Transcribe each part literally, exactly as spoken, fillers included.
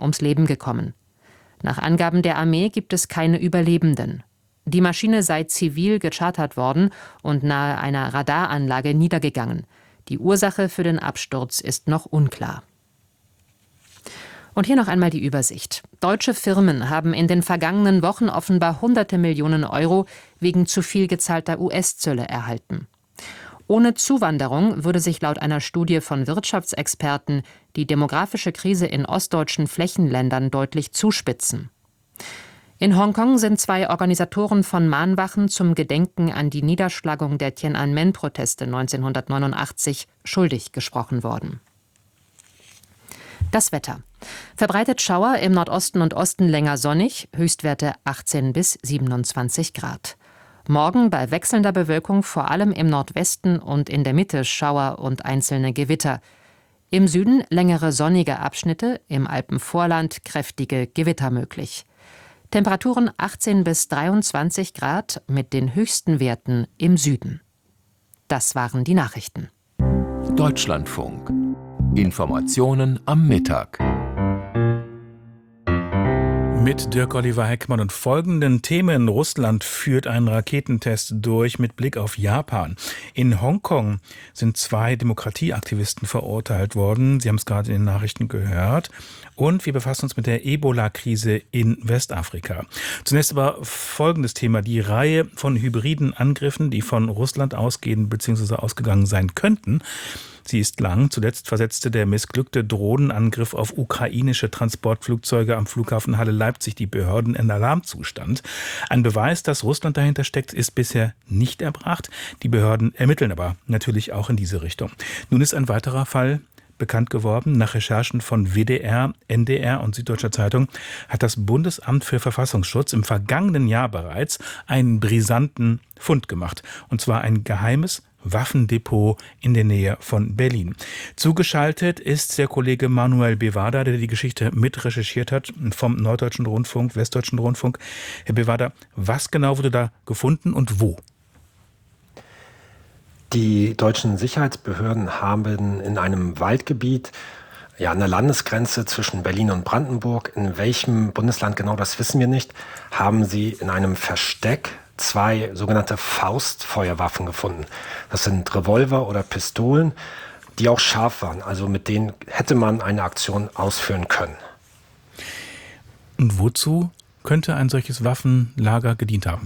ums Leben gekommen. Nach Angaben der Armee gibt es keine Überlebenden. Die Maschine sei zivil gechartert worden und nahe einer Radaranlage niedergegangen. Die Ursache für den Absturz ist noch unklar. Und hier noch einmal die Übersicht. Deutsche Firmen haben in den vergangenen Wochen offenbar hunderte Millionen Euro wegen zu viel gezahlter U S-Zölle erhalten. Ohne Zuwanderung würde sich laut einer Studie von Wirtschaftsexperten die demografische Krise in ostdeutschen Flächenländern deutlich zuspitzen. In Hongkong sind zwei Organisatoren von Mahnwachen zum Gedenken an die Niederschlagung der Tiananmen-Proteste neunzehnhundertneunundachtzig schuldig gesprochen worden. Das Wetter. Verbreitet Schauer, im Nordosten und Osten länger sonnig, Höchstwerte achtzehn bis siebenundzwanzig Grad. Morgen bei wechselnder Bewölkung vor allem im Nordwesten und in der Mitte Schauer und einzelne Gewitter. Im Süden längere sonnige Abschnitte, im Alpenvorland kräftige Gewitter möglich. Temperaturen achtzehn bis dreiundzwanzig Grad mit den höchsten Werten im Süden. Das waren die Nachrichten. Deutschlandfunk. Informationen am Mittag. Mit Dirk-Oliver Heckmann und folgenden Themen. Russland führt einen Raketentest durch mit Blick auf Japan. In Hongkong sind zwei Demokratieaktivisten verurteilt worden. Sie haben es gerade in den Nachrichten gehört. Und wir befassen uns mit der Ebola-Krise in Westafrika. Zunächst aber folgendes Thema. Die Reihe von hybriden Angriffen, die von Russland ausgehen bzw. ausgegangen sein könnten. Sie ist lang. Zuletzt versetzte der missglückte Drohnenangriff auf ukrainische Transportflugzeuge am Flughafen Halle-Leipzig die Behörden in Alarmzustand. Ein Beweis, dass Russland dahinter steckt, ist bisher nicht erbracht. Die Behörden ermitteln aber natürlich auch in diese Richtung. Nun ist ein weiterer Fall bekannt geworden. Nach Recherchen von W D R, N D R und Süddeutscher Zeitung hat das Bundesamt für Verfassungsschutz im vergangenen Jahr bereits einen brisanten Fund gemacht. Und zwar ein geheimes Waffendepot in der Nähe von Berlin. Zugeschaltet ist der Kollege Manuel Bevada, der die Geschichte mit recherchiert hat vom Norddeutschen Rundfunk, Westdeutschen Rundfunk. Herr Bevada, was genau wurde da gefunden und wo? Die deutschen Sicherheitsbehörden haben in einem Waldgebiet, ja, an der Landesgrenze zwischen Berlin und Brandenburg, in welchem Bundesland genau, das wissen wir nicht, haben sie in einem Versteck zwei sogenannte Faustfeuerwaffen gefunden. Das sind Revolver oder Pistolen, die auch scharf waren. Also mit denen hätte man eine Aktion ausführen können. Und wozu könnte ein solches Waffenlager gedient haben?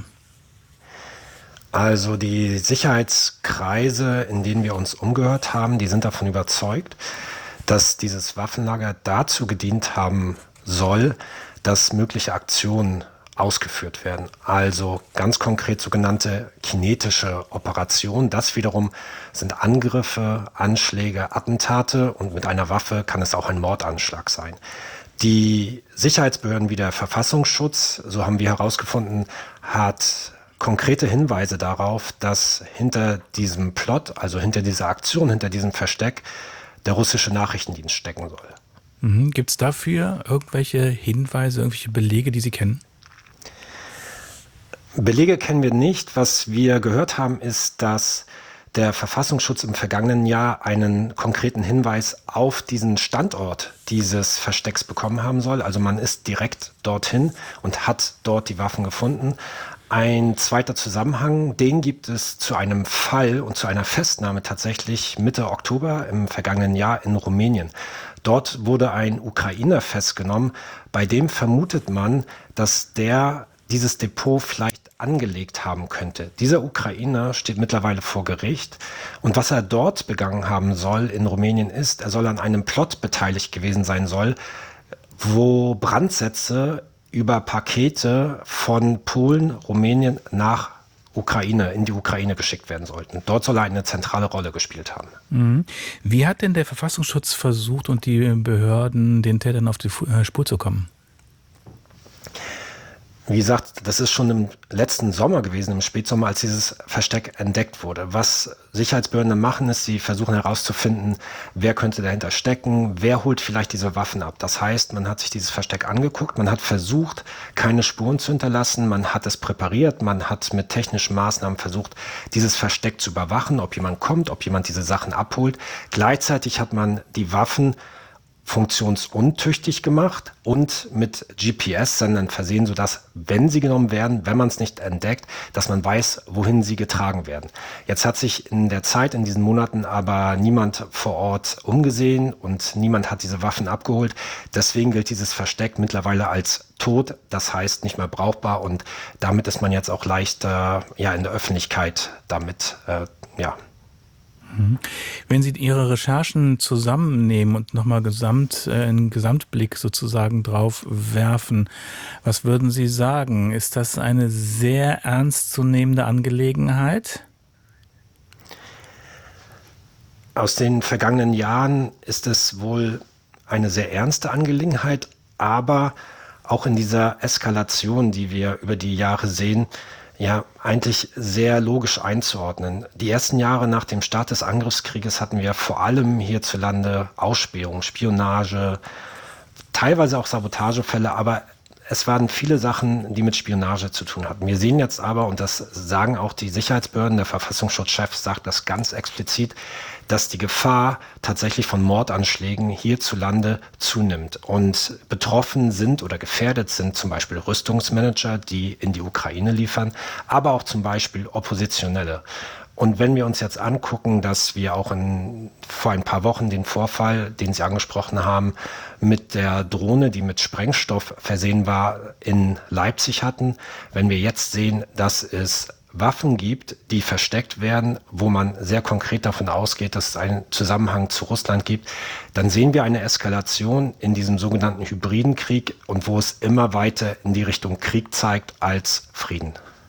Also die Sicherheitskreise, in denen wir uns umgehört haben, die sind davon überzeugt, dass dieses Waffenlager dazu gedient haben soll, dass mögliche Aktionen ausgeführt werden. Also ganz konkret sogenannte kinetische Operationen. Das wiederum sind Angriffe, Anschläge, Attentate und mit einer Waffe kann es auch ein Mordanschlag sein. Die Sicherheitsbehörden wie der Verfassungsschutz, so haben wir herausgefunden, hat konkrete Hinweise darauf, dass hinter diesem Plot, also hinter dieser Aktion, hinter diesem Versteck, der russische Nachrichtendienst stecken soll. Mhm. Gibt es dafür irgendwelche Hinweise, irgendwelche Belege, die Sie kennen? Belege kennen wir nicht. Was wir gehört haben, ist, dass der Verfassungsschutz im vergangenen Jahr einen konkreten Hinweis auf diesen Standort dieses Verstecks bekommen haben soll. Also man ist direkt dorthin und hat dort die Waffen gefunden. Ein zweiter Zusammenhang, den gibt es zu einem Fall und zu einer Festnahme tatsächlich Mitte Oktober im vergangenen Jahr in Rumänien. Dort wurde ein Ukrainer festgenommen, bei dem vermutet man, dass der dieses Depot vielleicht angelegt haben könnte. Dieser Ukrainer steht mittlerweile vor Gericht und was er dort begangen haben soll in Rumänien ist, er soll an einem Plot beteiligt gewesen sein soll, wo Brandsätze über Pakete von Polen, Rumänien nach Ukraine, in die Ukraine geschickt werden sollten. Dort soll er eine zentrale Rolle gespielt haben. Mhm. Wie hat denn der Verfassungsschutz versucht und die Behörden, den Tätern auf die Spur zu kommen? Wie gesagt, das ist schon im letzten Sommer gewesen, im Spätsommer, als dieses Versteck entdeckt wurde. Was Sicherheitsbehörden machen, ist, sie versuchen herauszufinden, wer könnte dahinter stecken, wer holt vielleicht diese Waffen ab. Das heißt, man hat sich dieses Versteck angeguckt, man hat versucht, keine Spuren zu hinterlassen, man hat es präpariert, man hat mit technischen Maßnahmen versucht, dieses Versteck zu überwachen, ob jemand kommt, ob jemand diese Sachen abholt. Gleichzeitig hat man die Waffen funktionsuntüchtig gemacht und mit G P S-Sendern versehen, sodass, wenn sie genommen werden, wenn man es nicht entdeckt, dass man weiß, wohin sie getragen werden. Jetzt hat sich in der Zeit, in diesen Monaten aber niemand vor Ort umgesehen und niemand hat diese Waffen abgeholt. Deswegen gilt dieses Versteck mittlerweile als tot, das heißt nicht mehr brauchbar und damit ist man jetzt auch leichter ja, in der Öffentlichkeit damit, äh, ja. Wenn Sie Ihre Recherchen zusammennehmen und nochmal gesamt, äh, einen Gesamtblick sozusagen drauf werfen, was würden Sie sagen? Ist das eine sehr ernstzunehmende Angelegenheit? Aus den vergangenen Jahren ist es wohl eine sehr ernste Angelegenheit, aber auch in dieser Eskalation, die wir über die Jahre sehen, ja, eigentlich sehr logisch einzuordnen. Die ersten Jahre nach dem Start des Angriffskrieges hatten wir vor allem hierzulande Ausspähung, Spionage, teilweise auch Sabotagefälle, aber es waren viele Sachen, die mit Spionage zu tun hatten. Wir sehen jetzt aber, und das sagen auch die Sicherheitsbehörden, der Verfassungsschutzchef sagt das ganz explizit, dass die Gefahr tatsächlich von Mordanschlägen hierzulande zunimmt. Und betroffen sind oder gefährdet sind zum Beispiel Rüstungsmanager, die in die Ukraine liefern, aber auch zum Beispiel Oppositionelle. Und wenn wir uns jetzt angucken, dass wir auch in, vor ein paar Wochen den Vorfall, den Sie angesprochen haben, mit der Drohne, die mit Sprengstoff versehen war, in Leipzig hatten, wenn wir jetzt sehen, dass es Waffen gibt, die versteckt werden, wo man sehr konkret davon ausgeht, dass es einen Zusammenhang zu Russland gibt, dann sehen wir eine Eskalation in diesem sogenannten hybriden Krieg und wo es immer weiter in die Richtung Krieg zeigt als Frieden.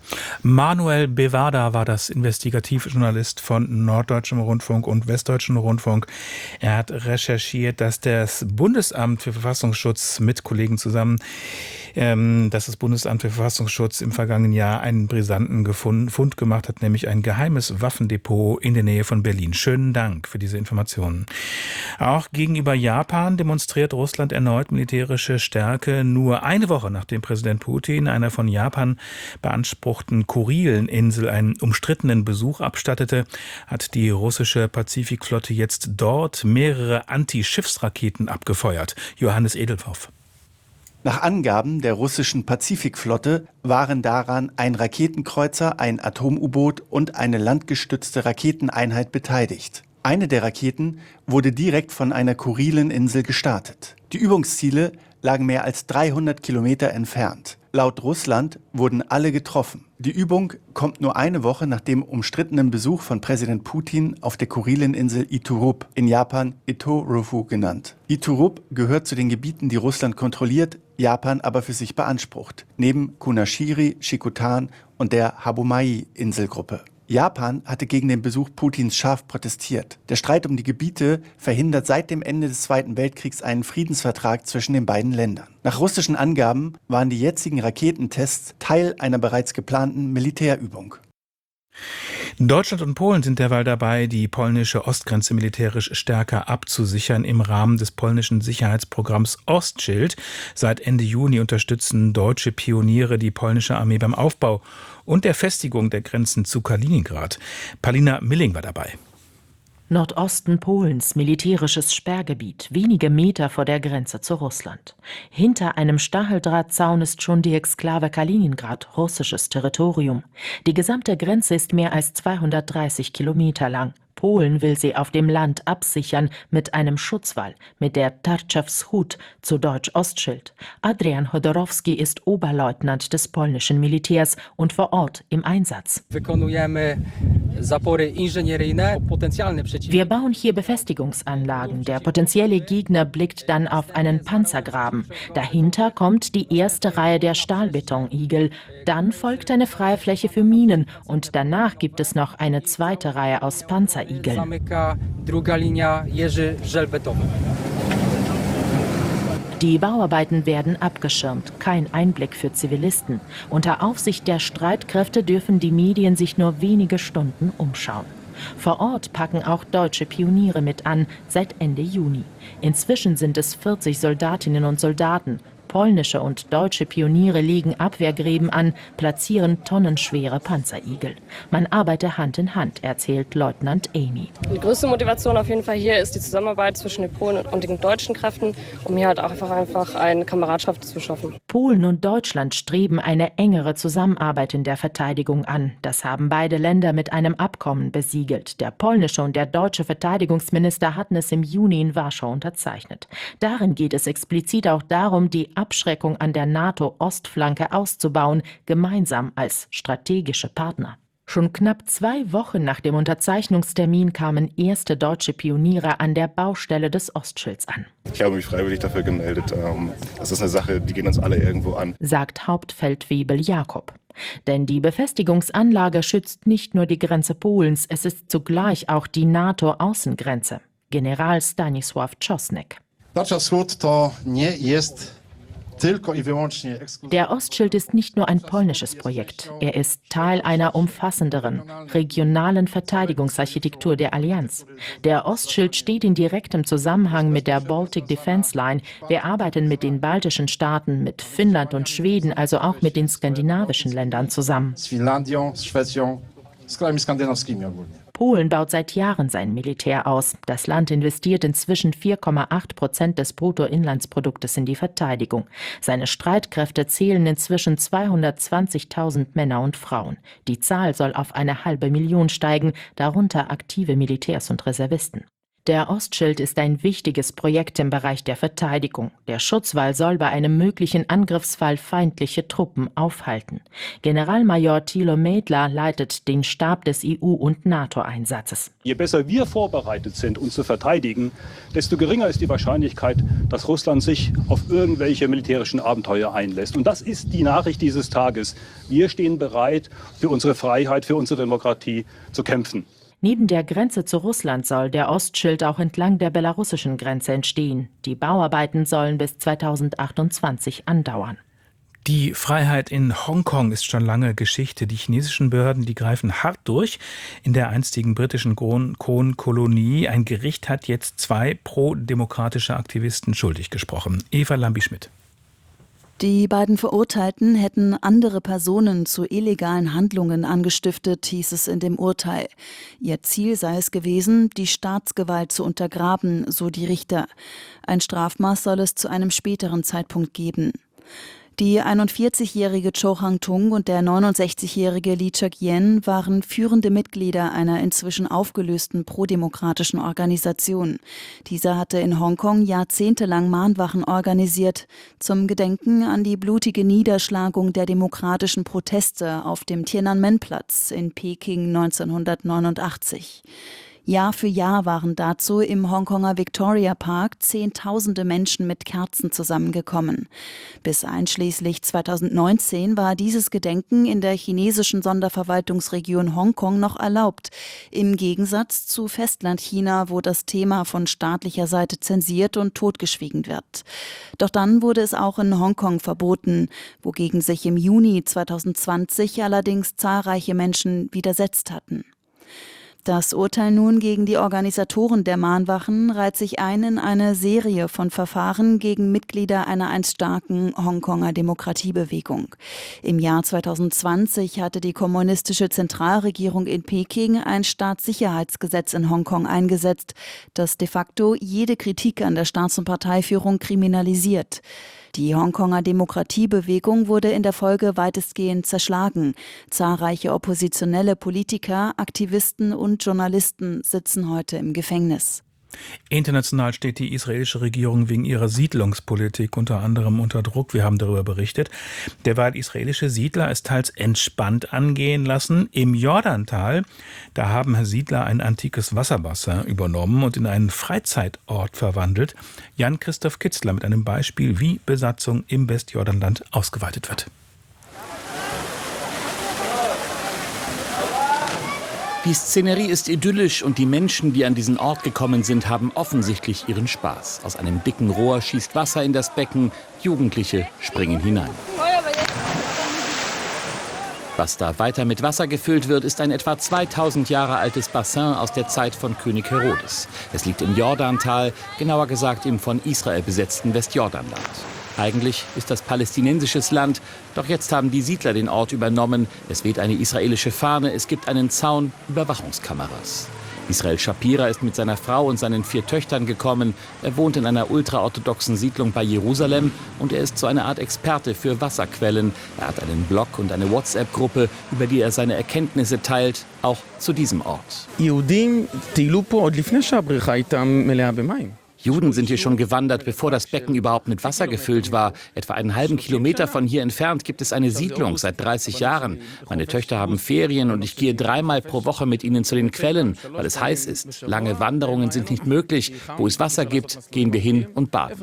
Manuel Bevada war das Investigativjournalist von Norddeutschem Rundfunk und Westdeutschem Rundfunk. Er hat recherchiert, dass das Bundesamt für Verfassungsschutz mit Kollegen zusammen, ähm, dass das Bundesamt für Verfassungsschutz im vergangenen Jahr einen brisanten Gefund, Fund gemacht hat, nämlich ein geheimes Waffendepot in der Nähe von Berlin. Schönen Dank für diese Informationen. Auch gegenüber Japan demonstriert Russland erneut militärische Stärke. Nur eine Woche nachdem Präsident Putin einer von Japan beanspruchten Kurileninsel einen umstrittenen Besuch abstattete, hat die russische Pazifikflotte jetzt dort mehrere Anti-Schiffsraketen abgefeuert. Johannes Edelhoff. Nach Angaben der russischen Pazifikflotte waren daran ein Raketenkreuzer, ein Atom-U-Boot und eine landgestützte Raketeneinheit beteiligt. Eine der Raketen wurde direkt von einer Kurileninsel gestartet. Die Übungsziele lagen mehr als dreihundert Kilometer entfernt. Laut Russland wurden alle getroffen. Die Übung kommt nur eine Woche nach dem umstrittenen Besuch von Präsident Putin auf der Kurileninsel Iturup, in Japan Itorufu genannt. Iturup gehört zu den Gebieten, die Russland kontrolliert, Japan aber für sich beansprucht, neben Kunashiri, Shikotan und der Habumai-Inselgruppe. Japan hatte gegen den Besuch Putins scharf protestiert. Der Streit um die Gebiete verhindert seit dem Ende des Zweiten Weltkriegs einen Friedensvertrag zwischen den beiden Ländern. Nach russischen Angaben waren die jetzigen Raketentests Teil einer bereits geplanten Militärübung. Deutschland und Polen sind derweil dabei, die polnische Ostgrenze militärisch stärker abzusichern im Rahmen des polnischen Sicherheitsprogramms Ostschild. Seit Ende Juni unterstützen deutsche Pioniere die polnische Armee beim Aufbau und der Festigung der Grenzen zu Kaliningrad. Palina Milling war dabei. Nordosten Polens, militärisches Sperrgebiet, wenige Meter vor der Grenze zu Russland. Hinter einem Stacheldrahtzaun ist schon die Exklave Kaliningrad, russisches Territorium. Die gesamte Grenze ist mehr als zweihundertdreißig Kilometer lang. Polen will sie auf dem Land absichern mit einem Schutzwall, mit der Tarcza Wschód, zu Deutsch Ostschild. Adrian Chodorowski ist Oberleutnant des polnischen Militärs und vor Ort im Einsatz. Wir bauen hier Befestigungsanlagen. Der potenzielle Gegner blickt dann auf einen Panzergraben. Dahinter kommt die erste Reihe der Stahlbetonigel. Dann folgt eine freie Fläche für Minen und danach gibt es noch eine zweite Reihe aus Panzerigeln. Die Bauarbeiten werden abgeschirmt, kein Einblick für Zivilisten. Unter Aufsicht der Streitkräfte dürfen die Medien sich nur wenige Stunden umschauen. Vor Ort packen auch deutsche Pioniere mit an, seit Ende Juni. Inzwischen sind es vierzig Soldatinnen und Soldaten. Polnische und deutsche Pioniere legen Abwehrgräben an, platzieren tonnenschwere Panzerigel. Man arbeite Hand in Hand, erzählt Leutnant Amy. Die größte Motivation auf jeden Fall hier ist die Zusammenarbeit zwischen den Polen und den deutschen Kräften, um hier halt auch einfach, einfach eine Kameradschaft zu schaffen. Polen und Deutschland streben eine engere Zusammenarbeit in der Verteidigung an. Das haben beide Länder mit einem Abkommen besiegelt. Der polnische und der deutsche Verteidigungsminister hatten es im Juni in Warschau unterzeichnet. Darin geht es explizit auch darum, die Abschreckung an der NATO-Ostflanke auszubauen, gemeinsam als strategische Partner. Schon knapp zwei Wochen nach dem Unterzeichnungstermin kamen erste deutsche Pioniere an der Baustelle des Ostschilds an. Ich habe mich freiwillig dafür gemeldet. Das ist eine Sache, die geht uns alle irgendwo an, sagt Hauptfeldwebel Jakob. Denn die Befestigungsanlage schützt nicht nur die Grenze Polens, es ist zugleich auch die NATO-Außengrenze. General Stanisław Czosnek. Der Ostschild ist nicht nur ein polnisches Projekt. Er ist Teil einer umfassenderen, regionalen Verteidigungsarchitektur der Allianz. Der Ostschild steht in direktem Zusammenhang mit der Baltic Defense Line. Wir arbeiten mit den baltischen Staaten, mit Finnland und Schweden, also auch mit den skandinavischen Ländern zusammen. Polen baut seit Jahren sein Militär aus. Das Land investiert inzwischen vier Komma acht Prozent des Bruttoinlandsproduktes in die Verteidigung. Seine Streitkräfte zählen inzwischen zweihundertzwanzigtausend Männer und Frauen. Die Zahl soll auf eine halbe Million steigen, darunter aktive Militärs und Reservisten. Der Ostschild ist ein wichtiges Projekt im Bereich der Verteidigung. Der Schutzwall soll bei einem möglichen Angriffsfall feindliche Truppen aufhalten. Generalmajor Thilo Mädler leitet den Stab des E U- und NATO-Einsatzes. Je besser wir vorbereitet sind, uns zu verteidigen, desto geringer ist die Wahrscheinlichkeit, dass Russland sich auf irgendwelche militärischen Abenteuer einlässt. Und das ist die Nachricht dieses Tages. Wir stehen bereit, für unsere Freiheit, für unsere Demokratie zu kämpfen. Neben der Grenze zu Russland soll der Ostschild auch entlang der belarussischen Grenze entstehen. Die Bauarbeiten sollen bis zweitausendachtundzwanzig andauern. Die Freiheit in Hongkong ist schon lange Geschichte. Die chinesischen Behörden, die greifen hart durch. In der einstigen britischen Kronkolonie. Ein Gericht hat jetzt zwei pro-demokratische Aktivisten schuldig gesprochen. Eva Lambi-Schmidt. Die beiden Verurteilten hätten andere Personen zu illegalen Handlungen angestiftet, hieß es in dem Urteil. Ihr Ziel sei es gewesen, die Staatsgewalt zu untergraben, so die Richter. Ein Strafmaß soll es zu einem späteren Zeitpunkt geben. Die einundvierzigjährige Cho Hang-tung und der neunundsechzigjährige Lee Cheuk-yen waren führende Mitglieder einer inzwischen aufgelösten prodemokratischen Organisation. Dieser hatte in Hongkong jahrzehntelang Mahnwachen organisiert, zum Gedenken an die blutige Niederschlagung der demokratischen Proteste auf dem Tiananmen-Platz in Peking neunzehnhundertneunundachtzig. Jahr für Jahr waren dazu im Hongkonger Victoria Park Zehntausende Menschen mit Kerzen zusammengekommen. Bis einschließlich zweitausendneunzehn war dieses Gedenken in der chinesischen Sonderverwaltungsregion Hongkong noch erlaubt, im Gegensatz zu Festlandchina, wo das Thema von staatlicher Seite zensiert und totgeschwiegen wird. Doch dann wurde es auch in Hongkong verboten, wogegen sich im Juni zweitausendzwanzig allerdings zahlreiche Menschen widersetzt hatten. Das Urteil nun gegen die Organisatoren der Mahnwachen reiht sich ein in eine Serie von Verfahren gegen Mitglieder einer einst starken Hongkonger Demokratiebewegung. Im Jahr zweitausendzwanzig hatte die kommunistische Zentralregierung in Peking ein Staatssicherheitsgesetz in Hongkong eingesetzt, das de facto jede Kritik an der Staats- und Parteiführung kriminalisiert. Die Hongkonger Demokratiebewegung wurde in der Folge weitestgehend zerschlagen. Zahlreiche oppositionelle Politiker, Aktivisten und Journalisten sitzen heute im Gefängnis. International steht die israelische Regierung wegen ihrer Siedlungspolitik unter anderem unter Druck. Wir haben darüber berichtet. Derweil israelische Siedler es teils entspannt angehen lassen. Im Jordantal, da haben Siedler ein antikes Wasserbassin übernommen und in einen Freizeitort verwandelt. Jan-Christoph Kitzler mit einem Beispiel, wie Besatzung im Westjordanland ausgeweitet wird. Die Szenerie ist idyllisch und die Menschen, die an diesen Ort gekommen sind, haben offensichtlich ihren Spaß. Aus einem dicken Rohr schießt Wasser in das Becken, Jugendliche springen hinein. Was da weiter mit Wasser gefüllt wird, ist ein etwa zweitausend Jahre altes Bassin aus der Zeit von König Herodes. Es liegt im Jordantal, genauer gesagt im von Israel besetzten Westjordanland. Eigentlich ist das palästinensisches Land, doch jetzt haben die Siedler den Ort übernommen. Es weht eine israelische Fahne, es gibt einen Zaun, Überwachungskameras. Israel Shapira ist mit seiner Frau und seinen vier Töchtern gekommen. Er wohnt in einer ultraorthodoxen Siedlung bei Jerusalem und er ist so eine Art Experte für Wasserquellen. Er hat einen Blog und eine WhatsApp-Gruppe, über die er seine Erkenntnisse teilt, auch zu diesem Ort. Juden sind hier schon gewandert, bevor das Becken überhaupt mit Wasser gefüllt war. Etwa einen halben Kilometer von hier entfernt gibt es eine Siedlung seit dreißig Jahren. Meine Töchter haben Ferien und ich gehe dreimal pro Woche mit ihnen zu den Quellen, weil es heiß ist. Lange Wanderungen sind nicht möglich. Wo es Wasser gibt, gehen wir hin und baden.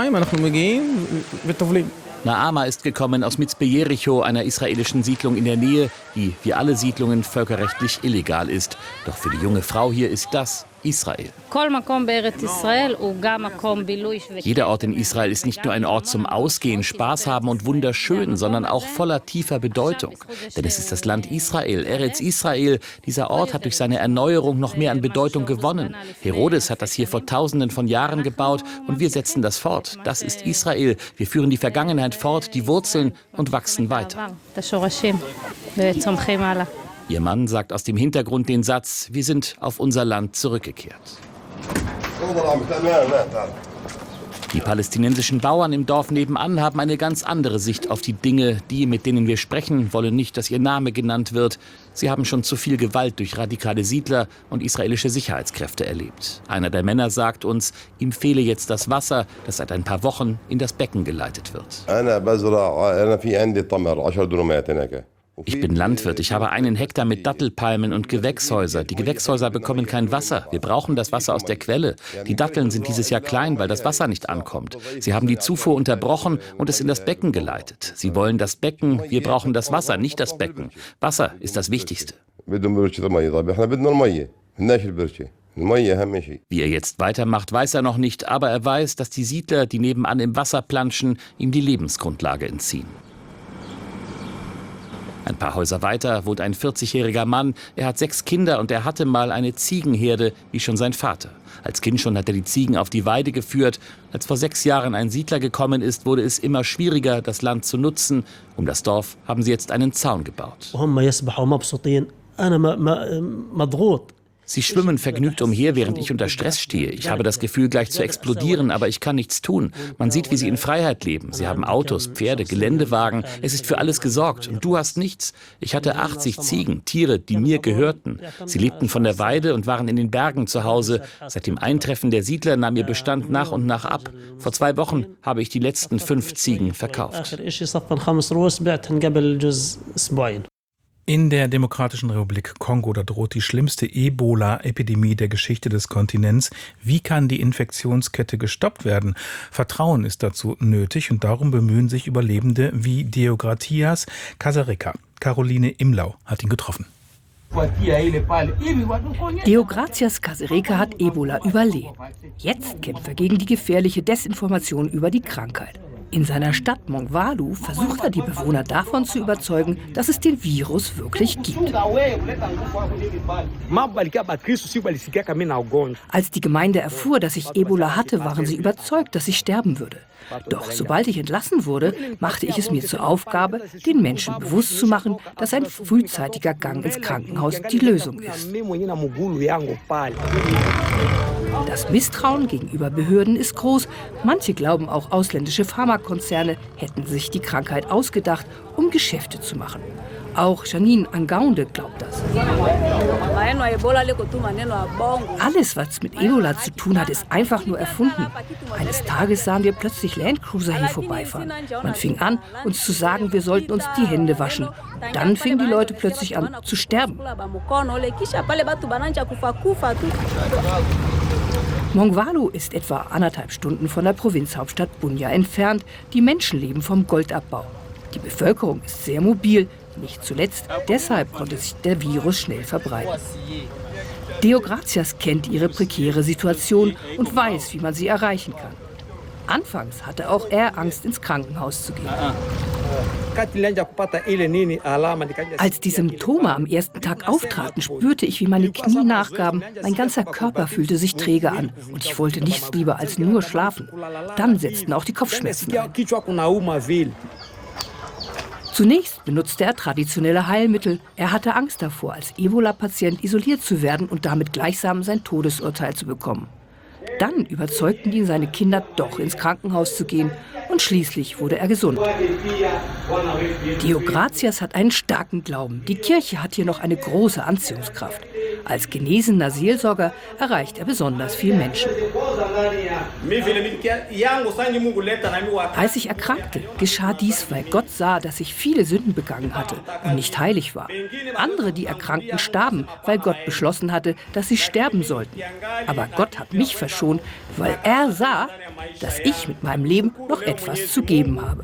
Naama ist gekommen aus Mitzpe Jericho, einer israelischen Siedlung in der Nähe, die wie alle Siedlungen völkerrechtlich illegal ist. Doch für die junge Frau hier ist das Israel. Jeder Ort in Israel ist nicht nur ein Ort zum Ausgehen, Spaß haben und wunderschön, sondern auch voller tiefer Bedeutung. Denn es ist das Land Israel, Eretz Israel. Dieser Ort hat durch seine Erneuerung noch mehr an Bedeutung gewonnen. Herodes hat das hier vor Tausenden von Jahren gebaut und wir setzen das fort. Das ist Israel. Wir führen die Vergangenheit fort, die Wurzeln und wachsen weiter. Ihr Mann sagt aus dem Hintergrund den Satz: Wir sind auf unser Land zurückgekehrt. Die palästinensischen Bauern im Dorf nebenan haben eine ganz andere Sicht auf die Dinge. Die, mit denen wir sprechen, wollen nicht, dass ihr Name genannt wird. Sie haben schon zu viel Gewalt durch radikale Siedler und israelische Sicherheitskräfte erlebt. Einer der Männer sagt uns, ihm fehle jetzt das Wasser, das seit ein paar Wochen in das Becken geleitet wird. Ich bin Landwirt, ich habe einen Hektar mit Dattelpalmen und Gewächshäuser. Die Gewächshäuser bekommen kein Wasser. Wir brauchen das Wasser aus der Quelle. Die Datteln sind dieses Jahr klein, weil das Wasser nicht ankommt. Sie haben die Zufuhr unterbrochen und es in das Becken geleitet. Sie wollen das Becken, wir brauchen das Wasser, nicht das Becken. Wasser ist das Wichtigste. Wie er jetzt weitermacht, weiß er noch nicht, aber er weiß, dass die Siedler, die nebenan im Wasser planschen, ihm die Lebensgrundlage entziehen. Ein paar Häuser weiter wohnt ein vierzigjähriger Mann. Er hat sechs Kinder und er hatte mal eine Ziegenherde, wie schon sein Vater. Als Kind schon hat er die Ziegen auf die Weide geführt. Als vor sechs Jahren ein Siedler gekommen ist, wurde es immer schwieriger, das Land zu nutzen. Um das Dorf haben sie jetzt einen Zaun gebaut. Sie schwimmen vergnügt umher, während ich unter Stress stehe. Ich habe das Gefühl, gleich zu explodieren, aber ich kann nichts tun. Man sieht, wie sie in Freiheit leben. Sie haben Autos, Pferde, Geländewagen. Es ist für alles gesorgt. Und du hast nichts. Ich hatte achtzig Ziegen, Tiere, die mir gehörten. Sie lebten von der Weide und waren in den Bergen zu Hause. Seit dem Eintreffen der Siedler nahm ihr Bestand nach und nach ab. Vor zwei Wochen habe ich die letzten fünf Ziegen verkauft. In der Demokratischen Republik Kongo, da droht die schlimmste Ebola-Epidemie der Geschichte des Kontinents. Wie kann die Infektionskette gestoppt werden? Vertrauen ist dazu nötig und darum bemühen sich Überlebende wie Deogratias Kasereka. Caroline Imlau hat ihn getroffen. Deogratias Kasereka hat Ebola überlebt. Jetzt kämpft er gegen die gefährliche Desinformation über die Krankheit. In seiner Stadt Mongwalu versucht er, die Bewohner davon zu überzeugen, dass es den Virus wirklich gibt. Als die Gemeinde erfuhr, dass ich Ebola hatte, waren sie überzeugt, dass ich sterben würde. Doch sobald ich entlassen wurde, machte ich es mir zur Aufgabe, den Menschen bewusst zu machen, dass ein frühzeitiger Gang ins Krankenhaus die Lösung ist. Das Misstrauen gegenüber Behörden ist groß. Manche glauben, auch ausländische Pharmakonzerne hätten sich die Krankheit ausgedacht, um Geschäfte zu machen. Auch Janine Angaunde glaubt das. Alles, was mit Ebola zu tun hat, ist einfach nur erfunden. Eines Tages sahen wir plötzlich Landcruiser hier vorbeifahren. Man fing an, uns zu sagen, wir sollten uns die Hände waschen. Dann fingen die Leute plötzlich an zu sterben. Mongwalu ist etwa anderthalb Stunden von der Provinzhauptstadt Bunia entfernt. Die Menschen leben vom Goldabbau. Die Bevölkerung ist sehr mobil. Nicht zuletzt deshalb konnte sich der Virus schnell verbreiten. Deogratias kennt ihre prekäre Situation und weiß, wie man sie erreichen kann. Anfangs hatte auch er Angst, ins Krankenhaus zu gehen. Als die Symptome am ersten Tag auftraten, spürte ich, wie meine Knie nachgaben. Mein ganzer Körper fühlte sich träge an und ich wollte nichts lieber als nur schlafen. Dann setzten auch die Kopfschmerzen ein. Zunächst benutzte er traditionelle Heilmittel. Er hatte Angst davor, als Ebola-Patient isoliert zu werden und damit gleichsam sein Todesurteil zu bekommen. Dann überzeugten ihn seine Kinder, doch ins Krankenhaus zu gehen. Und schließlich wurde er gesund. Deogratias hat einen starken Glauben. Die Kirche hat hier noch eine große Anziehungskraft. Als genesener Seelsorger erreicht er besonders viele Menschen. Als ich erkrankte, geschah dies, weil Gott sah, dass ich viele Sünden begangen hatte und nicht heilig war. Andere, die erkrankten, starben, weil Gott beschlossen hatte, dass sie sterben sollten. Aber Gott hat mich verschont, weil er sah, dass ich mit meinem Leben noch etwas zu geben habe.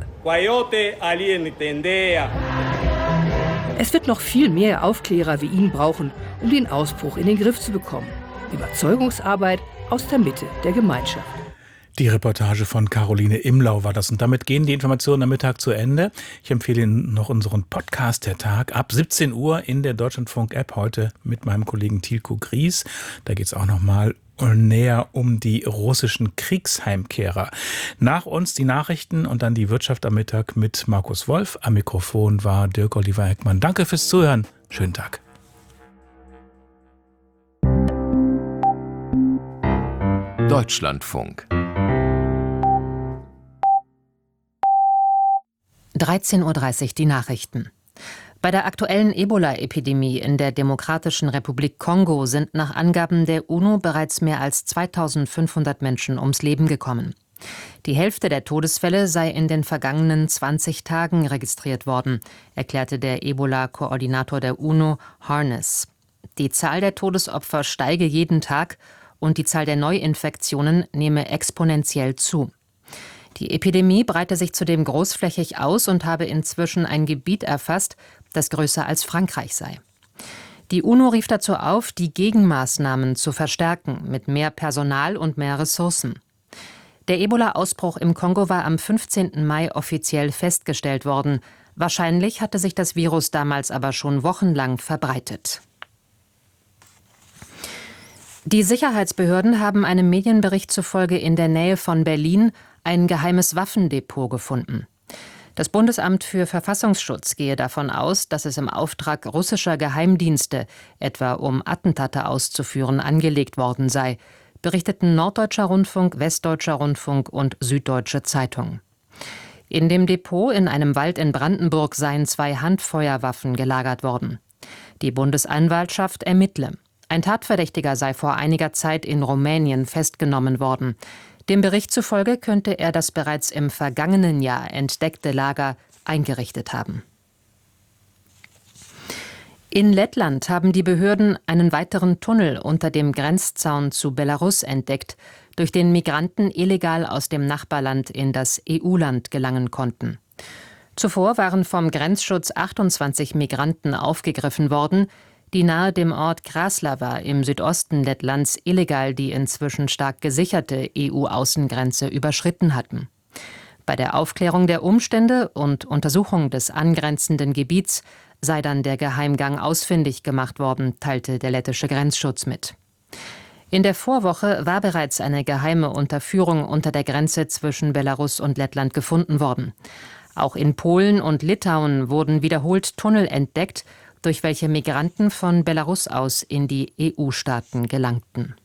Es wird noch viel mehr Aufklärer wie ihn brauchen, um den Ausbruch in den Griff zu bekommen. Überzeugungsarbeit aus der Mitte der Gemeinschaft. Die Reportage von Caroline Imlau war das. Und damit gehen die Informationen am Mittag zu Ende. Ich empfehle Ihnen noch unseren Podcast der Tag ab siebzehn Uhr in der Deutschlandfunk-App heute mit meinem Kollegen Tilko Gries. Da geht es auch noch mal näher um die russischen Kriegsheimkehrer. Nach uns die Nachrichten und dann die Wirtschaft am Mittag mit Markus Wolf. Am Mikrofon war Dirk Oliver Heckmann. Danke fürs Zuhören. Schönen Tag. Deutschlandfunk. dreizehn Uhr dreißig die Nachrichten. Bei der aktuellen Ebola-Epidemie in der Demokratischen Republik Kongo sind nach Angaben der UNO bereits mehr als zweitausendfünfhundert Menschen ums Leben gekommen. Die Hälfte der Todesfälle sei in den vergangenen zwanzig Tagen registriert worden, erklärte der Ebola-Koordinator der UNO, Harness. Die Zahl der Todesopfer steige jeden Tag und die Zahl der Neuinfektionen nehme exponentiell zu. Die Epidemie breite sich zudem großflächig aus und habe inzwischen ein Gebiet erfasst, das größer als Frankreich sei. Die UNO rief dazu auf, die Gegenmaßnahmen zu verstärken mit mehr Personal und mehr Ressourcen. Der Ebola-Ausbruch im Kongo war am fünfzehnten Mai offiziell festgestellt worden. Wahrscheinlich hatte sich das Virus damals aber schon wochenlang verbreitet. Die Sicherheitsbehörden haben einem Medienbericht zufolge in der Nähe von Berlin ein geheimes Waffendepot gefunden. Das Bundesamt für Verfassungsschutz gehe davon aus, dass es im Auftrag russischer Geheimdienste, etwa um Attentate auszuführen, angelegt worden sei, berichteten Norddeutscher Rundfunk, Westdeutscher Rundfunk und Süddeutsche Zeitung. In dem Depot in einem Wald in Brandenburg seien zwei Handfeuerwaffen gelagert worden. Die Bundesanwaltschaft ermittle. Ein Tatverdächtiger sei vor einiger Zeit in Rumänien festgenommen worden. Dem Bericht zufolge könnte er das bereits im vergangenen Jahr entdeckte Lager eingerichtet haben. In Lettland haben die Behörden einen weiteren Tunnel unter dem Grenzzaun zu Belarus entdeckt, durch den Migranten illegal aus dem Nachbarland in das E U-Land gelangen konnten. Zuvor waren vom Grenzschutz achtundzwanzig Migranten aufgegriffen worden, die nahe dem Ort Kraslava im Südosten Lettlands illegal die inzwischen stark gesicherte E U-Außengrenze überschritten hatten. Bei der Aufklärung der Umstände und Untersuchung des angrenzenden Gebiets sei dann der Geheimgang ausfindig gemacht worden, teilte der lettische Grenzschutz mit. In der Vorwoche war bereits eine geheime Unterführung unter der Grenze zwischen Belarus und Lettland gefunden worden. Auch in Polen und Litauen wurden wiederholt Tunnel entdeckt, durch welche Migranten von Belarus aus in die E U-Staaten gelangten.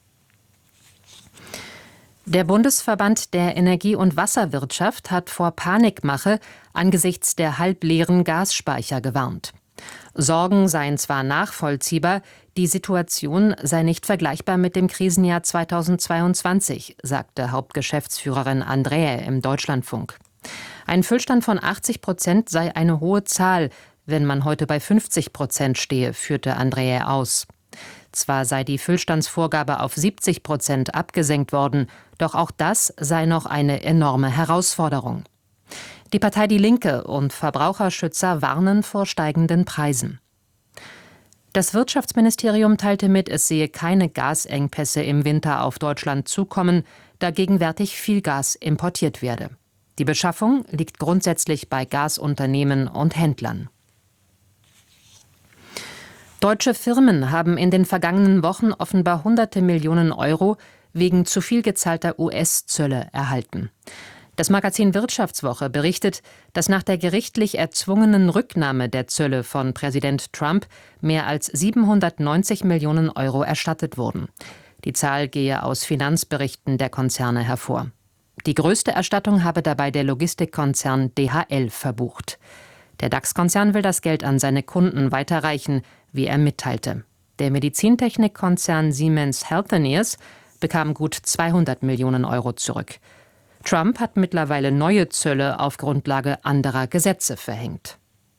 Der Bundesverband der Energie- und Wasserwirtschaft hat vor Panikmache angesichts der halbleeren Gasspeicher gewarnt. Sorgen seien zwar nachvollziehbar, die Situation sei nicht vergleichbar mit dem Krisenjahr zweitausendzweiundzwanzig, sagte Hauptgeschäftsführerin Andräe im Deutschlandfunk. Ein Füllstand von achtzig Prozent sei eine hohe Zahl, wenn man heute bei fünfzig Prozent stehe, führte Andräe aus. Zwar sei die Füllstandsvorgabe auf siebzig Prozent abgesenkt worden, doch auch das sei noch eine enorme Herausforderung. Die Partei Die Linke und Verbraucherschützer warnen vor steigenden Preisen. Das Wirtschaftsministerium teilte mit, es sehe keine Gasengpässe im Winter auf Deutschland zukommen, da gegenwärtig viel Gas importiert werde. Die Beschaffung liegt grundsätzlich bei Gasunternehmen und Händlern. Deutsche Firmen haben in den vergangenen Wochen offenbar hunderte Millionen Euro wegen zu viel gezahlter U S-Zölle erhalten. Das Magazin Wirtschaftswoche berichtet, dass nach der gerichtlich erzwungenen Rücknahme der Zölle von Präsident Trump mehr als siebenhundertneunzig Millionen Euro erstattet wurden. Die Zahl gehe aus Finanzberichten der Konzerne hervor. Die größte Erstattung habe dabei der Logistikkonzern D H L verbucht. Der DAX-Konzern will das Geld an seine Kunden weiterreichen, wie er mitteilte. Der Medizintechnikkonzern Siemens Healthineers bekam gut zweihundert Millionen Euro zurück. Trump hat mittlerweile neue Zölle auf Grundlage anderer Gesetze verhängt.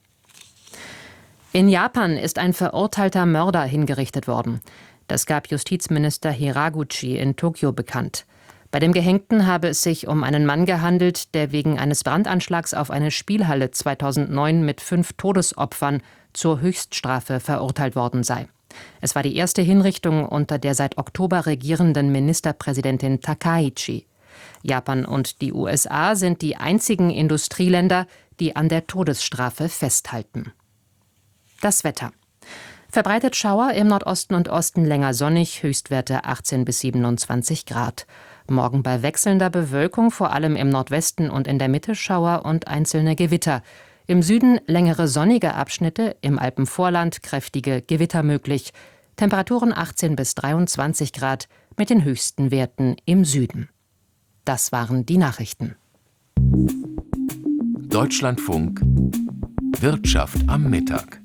In Japan ist ein verurteilter Mörder hingerichtet worden. Das gab Justizminister Hiraguchi in Tokio bekannt. Bei dem Gehängten habe es sich um einen Mann gehandelt, der wegen eines Brandanschlags auf eine Spielhalle zweitausendneun mit fünf Todesopfern zur Höchststrafe verurteilt worden sei. Es war die erste Hinrichtung unter der seit Oktober regierenden Ministerpräsidentin Takaichi. Japan und die U S A sind die einzigen Industrieländer, die an der Todesstrafe festhalten. Das Wetter. Verbreitet Schauer, im Nordosten und Osten länger sonnig, Höchstwerte achtzehn bis siebenundzwanzig Grad. Morgen bei wechselnder Bewölkung, vor allem im Nordwesten und in der Mitte Schauer und einzelne Gewitter. Im Süden längere sonnige Abschnitte, im Alpenvorland kräftige Gewitter möglich. Temperaturen achtzehn bis dreiundzwanzig Grad mit den höchsten Werten im Süden. Das waren die Nachrichten. Deutschlandfunk Wirtschaft am Mittag.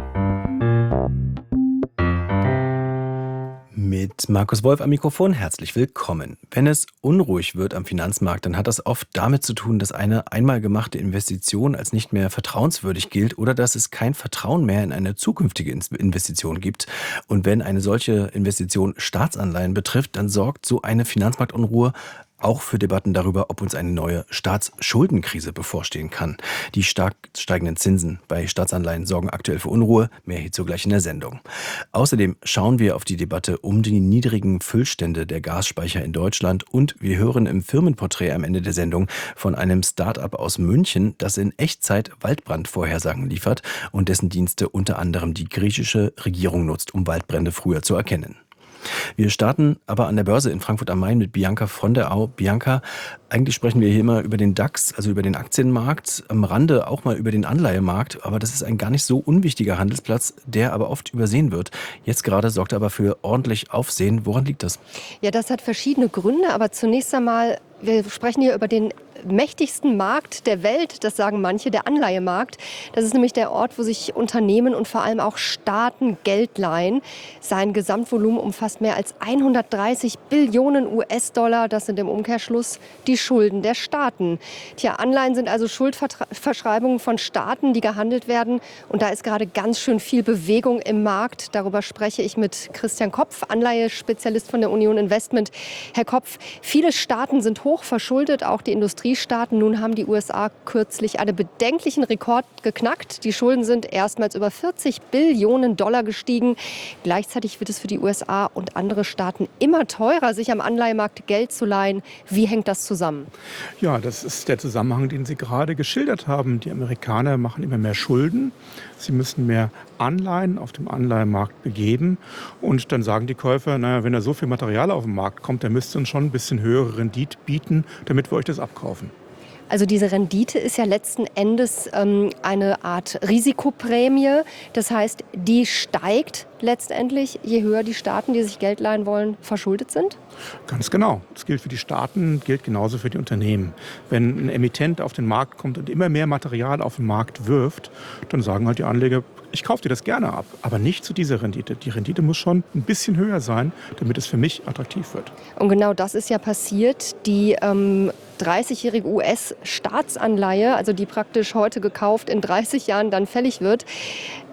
Mit Markus Wolf am Mikrofon, herzlich willkommen. Wenn es unruhig wird am Finanzmarkt, dann hat das oft damit zu tun, dass eine einmal gemachte Investition als nicht mehr vertrauenswürdig gilt oder dass es kein Vertrauen mehr in eine zukünftige Investition gibt. Und wenn eine solche Investition Staatsanleihen betrifft, dann sorgt so eine Finanzmarktunruhe auch für Debatten darüber, ob uns eine neue Staatsschuldenkrise bevorstehen kann. Die stark steigenden Zinsen bei Staatsanleihen sorgen aktuell für Unruhe. Mehr hierzu gleich in der Sendung. Außerdem schauen wir auf die Debatte um die niedrigen Füllstände der Gasspeicher in Deutschland und wir hören im Firmenporträt am Ende der Sendung von einem Start-up aus München, das in Echtzeit Waldbrandvorhersagen liefert und dessen Dienste unter anderem die griechische Regierung nutzt, um Waldbrände früher zu erkennen. Wir starten aber an der Börse in Frankfurt am Main mit Bianca von der Au. Bianca, eigentlich sprechen wir hier immer über den DAX, also über den Aktienmarkt, am Rande auch mal über den Anleihemarkt, aber das ist ein gar nicht so unwichtiger Handelsplatz, der aber oft übersehen wird. Jetzt gerade sorgt er aber für ordentlich Aufsehen. Woran liegt das? Ja, das hat verschiedene Gründe, aber zunächst einmal, wir sprechen hier über den mächtigsten Markt der Welt, das sagen manche, der Anleihemarkt. Das ist nämlich der Ort, wo sich Unternehmen und vor allem auch Staaten Geld leihen. Sein Gesamtvolumen umfasst mehr als hundertdreißig Billionen U S-Dollar. Das sind im Umkehrschluss die Schulden der Staaten. Tja, Anleihen sind also Schuldverschreibungen von Staaten, die gehandelt werden. Und da ist gerade ganz schön viel Bewegung im Markt. Darüber spreche ich mit Christian Kopf, Anleihespezialist von der Union Investment. Herr Kopf, viele Staaten sind hoch verschuldet, auch die Industriestaaten. Nun haben die U S A kürzlich einen bedenklichen Rekord geknackt. Die Schulden sind erstmals über vierzig Billionen Dollar gestiegen. Gleichzeitig wird es für die U S A und andere Staaten immer teurer, sich am Anleihemarkt Geld zu leihen. Wie hängt das zusammen? Ja, das ist der Zusammenhang, den Sie gerade geschildert haben. Die Amerikaner machen immer mehr Schulden. Sie müssen mehr Anleihen auf dem Anleihemarkt begeben. Und dann sagen die Käufer, naja, wenn da so viel Material auf den Markt kommt, dann müsst ihr uns schon ein bisschen höhere Rendite bieten, damit wir euch das abkaufen. Also diese Rendite ist ja letzten Endes ähm, eine Art Risikoprämie. Das heißt, die steigt letztendlich, je höher die Staaten, die sich Geld leihen wollen, verschuldet sind? Ganz genau. Das gilt für die Staaten, gilt genauso für die Unternehmen. Wenn ein Emittent auf den Markt kommt und immer mehr Material auf den Markt wirft, dann sagen halt die Anleger, ich kaufe dir das gerne ab, aber nicht zu dieser Rendite. Die Rendite muss schon ein bisschen höher sein, damit es für mich attraktiv wird. Und genau das ist ja passiert. Die ähm, dreißigjährige U S-Staatsanleihe, also die praktisch heute gekauft in dreißig Jahren dann fällig wird,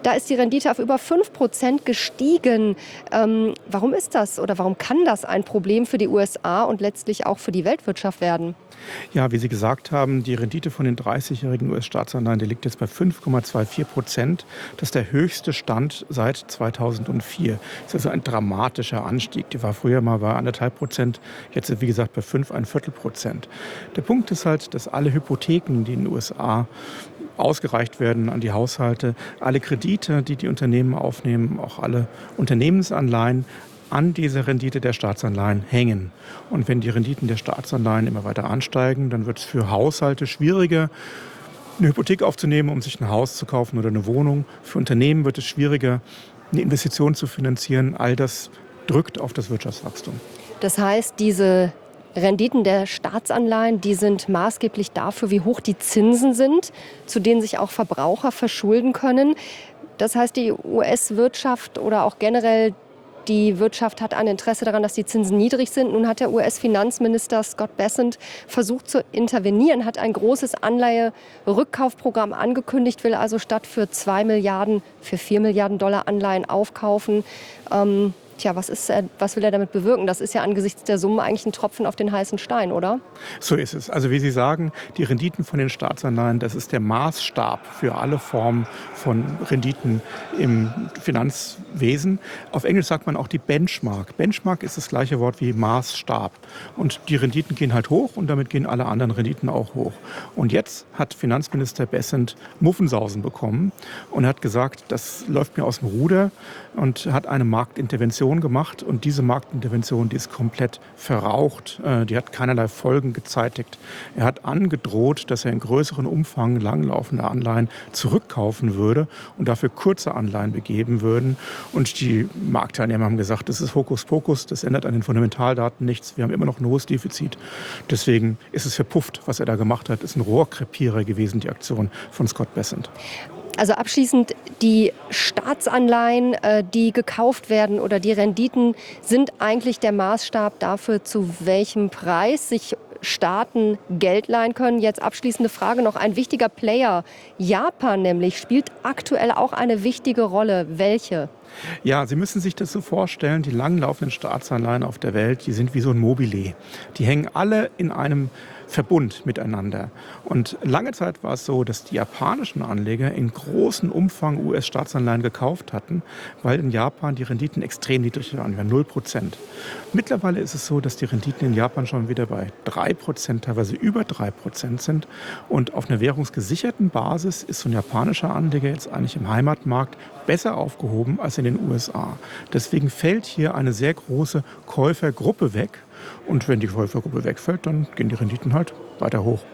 Da ist die Rendite auf über fünf Prozent gestiegen. Ähm, warum ist das oder warum kann das ein Problem für die U S A und letztlich auch für die Weltwirtschaft werden? Ja, wie Sie gesagt haben, die Rendite von den dreißigjährigen U S-Staatsanleihen, die liegt jetzt bei fünf Komma vierundzwanzig Prozent. Das ist der höchste Stand seit zweitausendvier. Das ist also ein dramatischer Anstieg. Die war früher mal bei anderthalb Prozent, jetzt wie gesagt bei fünf, ein Viertel Prozent. Der Punkt ist halt, dass alle Hypotheken, die in den U S A ausgereicht werden an die Haushalte, alle Kredite, die die Unternehmen aufnehmen, auch alle Unternehmensanleihen, an diese Rendite der Staatsanleihen hängen. Und wenn die Renditen der Staatsanleihen immer weiter ansteigen, dann wird es für Haushalte schwieriger, eine Hypothek aufzunehmen, um sich ein Haus zu kaufen oder eine Wohnung. Für Unternehmen wird es schwieriger, eine Investition zu finanzieren. All das drückt auf das Wirtschaftswachstum. Das heißt, diese Renditen der Staatsanleihen, die sind maßgeblich dafür, wie hoch die Zinsen sind, zu denen sich auch Verbraucher verschulden können. Das heißt, die U S-Wirtschaft oder auch generell die Wirtschaft hat ein Interesse daran, dass die Zinsen niedrig sind. Nun hat der U S-Finanzminister Scott Bessent versucht zu intervenieren, hat ein großes Anleihe-Rückkaufprogramm angekündigt, will also statt für zwei Milliarden, für vier Milliarden Dollar Anleihen aufkaufen. Ähm, tja, was, ist, was will er damit bewirken? Das ist ja angesichts der Summe eigentlich ein Tropfen auf den heißen Stein, oder? So ist es. Also wie Sie sagen, die Renditen von den Staatsanleihen, das ist der Maßstab für alle Formen von Renditen im Finanzwesen. Auf Englisch sagt man auch die Benchmark. Benchmark ist das gleiche Wort wie Maßstab. Und die Renditen gehen halt hoch und damit gehen alle anderen Renditen auch hoch. Und jetzt hat Finanzminister Bessent Muffensausen bekommen und hat gesagt, das läuft mir aus dem Ruder, und hat eine Marktintervention gemacht. Und diese Marktintervention, die ist komplett verraucht. Die hat keinerlei Folgen gezeitigt. Er hat angedroht, dass er in größeren Umfang langlaufende Anleihen zurückkaufen würde und dafür kurze Anleihen begeben würden. Und die Marktteilnehmer haben gesagt, das ist Hokuspokus, das ändert an den Fundamentaldaten nichts. Wir haben immer noch ein hohes Defizit. Deswegen ist es verpufft, was er da gemacht hat. Es ist ein Rohrkrepierer gewesen, die Aktion von Scott Bessent. Also abschließend, die Staatsanleihen, die gekauft werden oder die Renditen sind eigentlich der Maßstab dafür, zu welchem Preis sich Staaten Geld leihen können. Jetzt abschließende Frage noch. Ein wichtiger Player, Japan nämlich, spielt aktuell auch eine wichtige Rolle. Welche? Ja, Sie müssen sich das so vorstellen, die langlaufenden Staatsanleihen auf der Welt, die sind wie so ein Mobile. Die hängen alle in einem Verbund miteinander. Und lange Zeit war es so, dass die japanischen Anleger in großem Umfang U S-Staatsanleihen gekauft hatten, weil in Japan die Renditen extrem niedrig waren, ja null Prozent. Mittlerweile ist es so, dass die Renditen in Japan schon wieder bei drei Prozent, teilweise über drei Prozent sind. Und auf einer währungsgesicherten Basis ist so ein japanischer Anleger jetzt eigentlich im Heimatmarkt besser aufgehoben als in den U S A. Deswegen fällt hier eine sehr große Käufergruppe weg. Und wenn die Käufergruppe wegfällt, dann gehen die Renditen halt weiter hoch.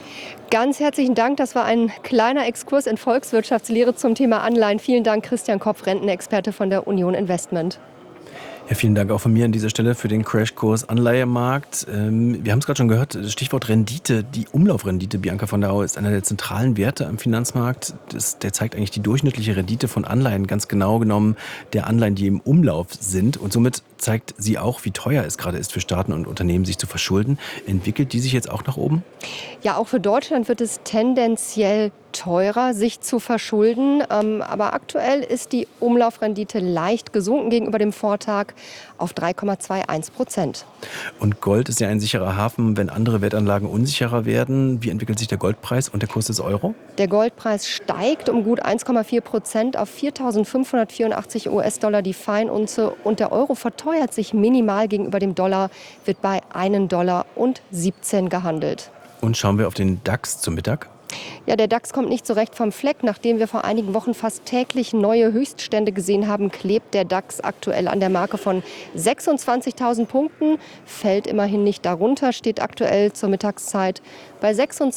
Ganz herzlichen Dank. Das war ein kleiner Exkurs in Volkswirtschaftslehre zum Thema Anleihen. Vielen Dank, Christian Kopf, Rentenexperte von der Union Investment. Ja, vielen Dank auch von mir an dieser Stelle für den Crashkurs Anleihemarkt. Ähm, wir haben es gerade schon gehört, Stichwort Rendite. Die Umlaufrendite, Bianca von der Au, ist einer der zentralen Werte am Finanzmarkt. Das, der zeigt eigentlich die durchschnittliche Rendite von Anleihen, ganz genau genommen der Anleihen, die im Umlauf sind. Und somit zeigt sie auch, wie teuer es gerade ist für Staaten und Unternehmen, sich zu verschulden. Entwickelt die sich jetzt auch nach oben? Ja, auch für Deutschland wird es tendenziell teurer, sich zu verschulden. Ähm, aber aktuell ist die Umlaufrendite leicht gesunken gegenüber dem Vortag auf drei Komma einundzwanzig Prozent. Und Gold ist ja ein sicherer Hafen, wenn andere Wertanlagen unsicherer werden. Wie entwickelt sich der Goldpreis und der Kurs des Euro? Der Goldpreis steigt um gut eins Komma vier Prozent auf viertausendfünfhundertvierundachtzig U S-Dollar die Feinunze. Und der Euro verteuert sich minimal gegenüber dem Dollar, wird bei einem Dollar und siebzehn gehandelt. Und schauen wir auf den DAX zum Mittag. Ja, der DAX kommt nicht so recht vom Fleck. Nachdem wir vor einigen Wochen fast täglich neue Höchststände gesehen haben, klebt der DAX aktuell an der Marke von sechsundzwanzigtausend Punkten. Fällt immerhin nicht darunter, steht aktuell zur Mittagszeit bei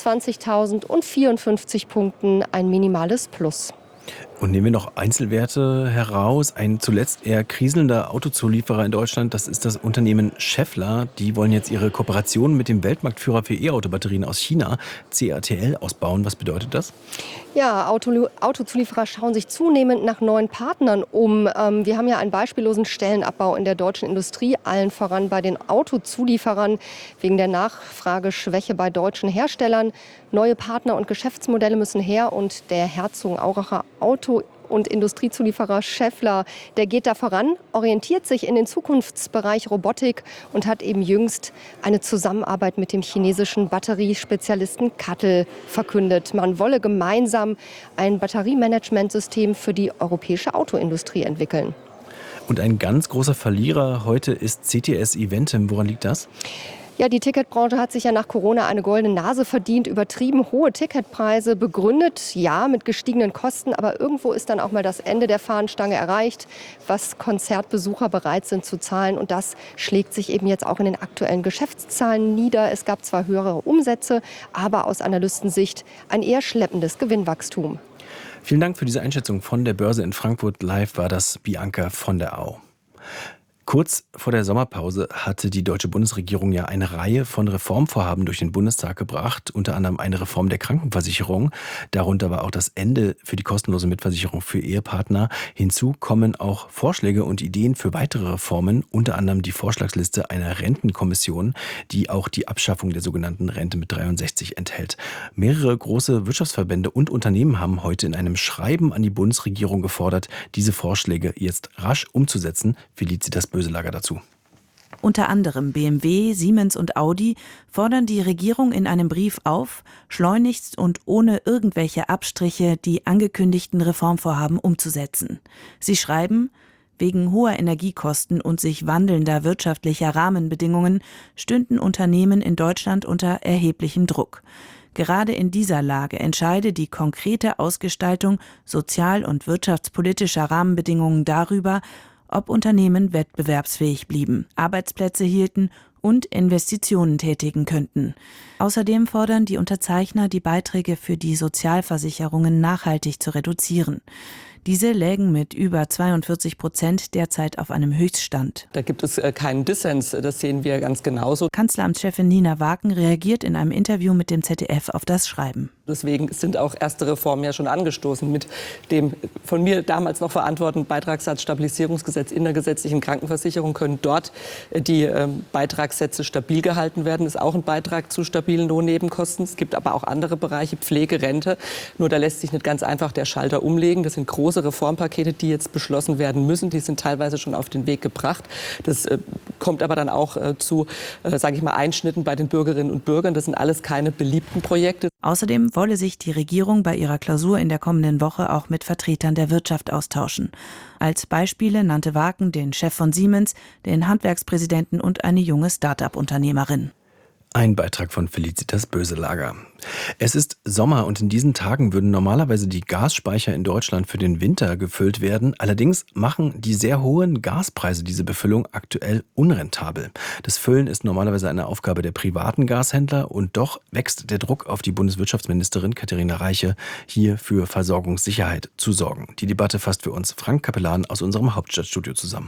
sechsundzwanzigtausendvierundfünfzig Punkten, ein minimales Plus. Und nehmen wir noch Einzelwerte heraus. Ein zuletzt eher kriselnder Autozulieferer in Deutschland, das ist das Unternehmen Schaeffler. Die wollen jetzt ihre Kooperation mit dem Weltmarktführer für E-Auto-Batterien aus China, C A T L, ausbauen. Was bedeutet das? Ja, Auto, Autozulieferer schauen sich zunehmend nach neuen Partnern um. Ähm, wir haben ja einen beispiellosen Stellenabbau in der deutschen Industrie, allen voran bei den Autozulieferern, wegen der Nachfrageschwäche bei deutschen Herstellern. Neue Partner und Geschäftsmodelle müssen her und der Herzogenauracher Auto und Industriezulieferer Schaeffler, der geht da voran, orientiert sich in den Zukunftsbereich Robotik und hat eben jüngst eine Zusammenarbeit mit dem chinesischen Batteriespezialisten Kattel verkündet. Man wolle gemeinsam ein Batteriemanagementsystem für die europäische Autoindustrie entwickeln. Und ein ganz großer Verlierer heute ist C T S Eventim. Woran liegt das? Ja, die Ticketbranche hat sich ja nach Corona eine goldene Nase verdient. Übertrieben hohe Ticketpreise begründet, ja, mit gestiegenen Kosten. Aber irgendwo ist dann auch mal das Ende der Fahnenstange erreicht, was Konzertbesucher bereit sind zu zahlen. Und das schlägt sich eben jetzt auch in den aktuellen Geschäftszahlen nieder. Es gab zwar höhere Umsätze, aber aus Analystensicht ein eher schleppendes Gewinnwachstum. Vielen Dank für diese Einschätzung von der Börse in Frankfurt. Live war das Bianca von der Au. Kurz vor der Sommerpause hatte die deutsche Bundesregierung ja eine Reihe von Reformvorhaben durch den Bundestag gebracht, unter anderem eine Reform der Krankenversicherung. Darunter war auch das Ende für die kostenlose Mitversicherung für Ehepartner. Hinzu kommen auch Vorschläge und Ideen für weitere Reformen, unter anderem die Vorschlagsliste einer Rentenkommission, die auch die Abschaffung der sogenannten Rente mit dreiundsechzig enthält. Mehrere große Wirtschaftsverbände und Unternehmen haben heute in einem Schreiben an die Bundesregierung gefordert, diese Vorschläge jetzt rasch umzusetzen. Felicitas Böselager dazu. Unter anderem B M W, Siemens und Audi fordern die Regierung in einem Brief auf, schleunigst und ohne irgendwelche Abstriche die angekündigten Reformvorhaben umzusetzen. Sie schreiben: Wegen hoher Energiekosten und sich wandelnder wirtschaftlicher Rahmenbedingungen stünden Unternehmen in Deutschland unter erheblichem Druck. Gerade in dieser Lage entscheide die konkrete Ausgestaltung sozial- und wirtschaftspolitischer Rahmenbedingungen darüber, ob Unternehmen wettbewerbsfähig blieben, Arbeitsplätze hielten und Investitionen tätigen könnten. Außerdem fordern die Unterzeichner, die Beiträge für die Sozialversicherungen nachhaltig zu reduzieren. Diese lägen mit über zweiundvierzig Prozent derzeit auf einem Höchststand. Da gibt es keinen Dissens, das sehen wir ganz genauso. Kanzleramtschefin Nina Waken reagiert in einem Interview mit dem Z D F auf das Schreiben. Deswegen sind auch erste Reformen ja schon angestoßen mit dem von mir damals noch verantworteten Beitragssatzstabilisierungsgesetz in der gesetzlichen Krankenversicherung. Können dort die äh, Beitragssätze stabil gehalten werden. Das ist auch ein Beitrag zu stabilen Lohnnebenkosten. Es gibt aber auch andere Bereiche, Pflege, Rente. Nur da lässt sich nicht ganz einfach der Schalter umlegen. Das sind große Reformpakete, die jetzt beschlossen werden müssen. Die sind teilweise schon auf den Weg gebracht. Das äh, kommt aber dann auch äh, zu, äh, sage ich mal, Einschnitten bei den Bürgerinnen und Bürgern. Das sind alles keine beliebten Projekte. Außerdem wolle sich die Regierung bei ihrer Klausur in der kommenden Woche auch mit Vertretern der Wirtschaft austauschen. Als Beispiele nannte Waken den Chef von Siemens, den Handwerkspräsidenten und eine junge Start-up-Unternehmerin. Ein Beitrag von Felicitas Böselager. Es ist Sommer und in diesen Tagen würden normalerweise die Gasspeicher in Deutschland für den Winter gefüllt werden. Allerdings machen die sehr hohen Gaspreise diese Befüllung aktuell unrentabel. Das Füllen ist normalerweise eine Aufgabe der privaten Gashändler und doch wächst der Druck auf die Bundeswirtschaftsministerin Katharina Reiche, hier für Versorgungssicherheit zu sorgen. Die Debatte fasst für uns Frank Capellan aus unserem Hauptstadtstudio zusammen.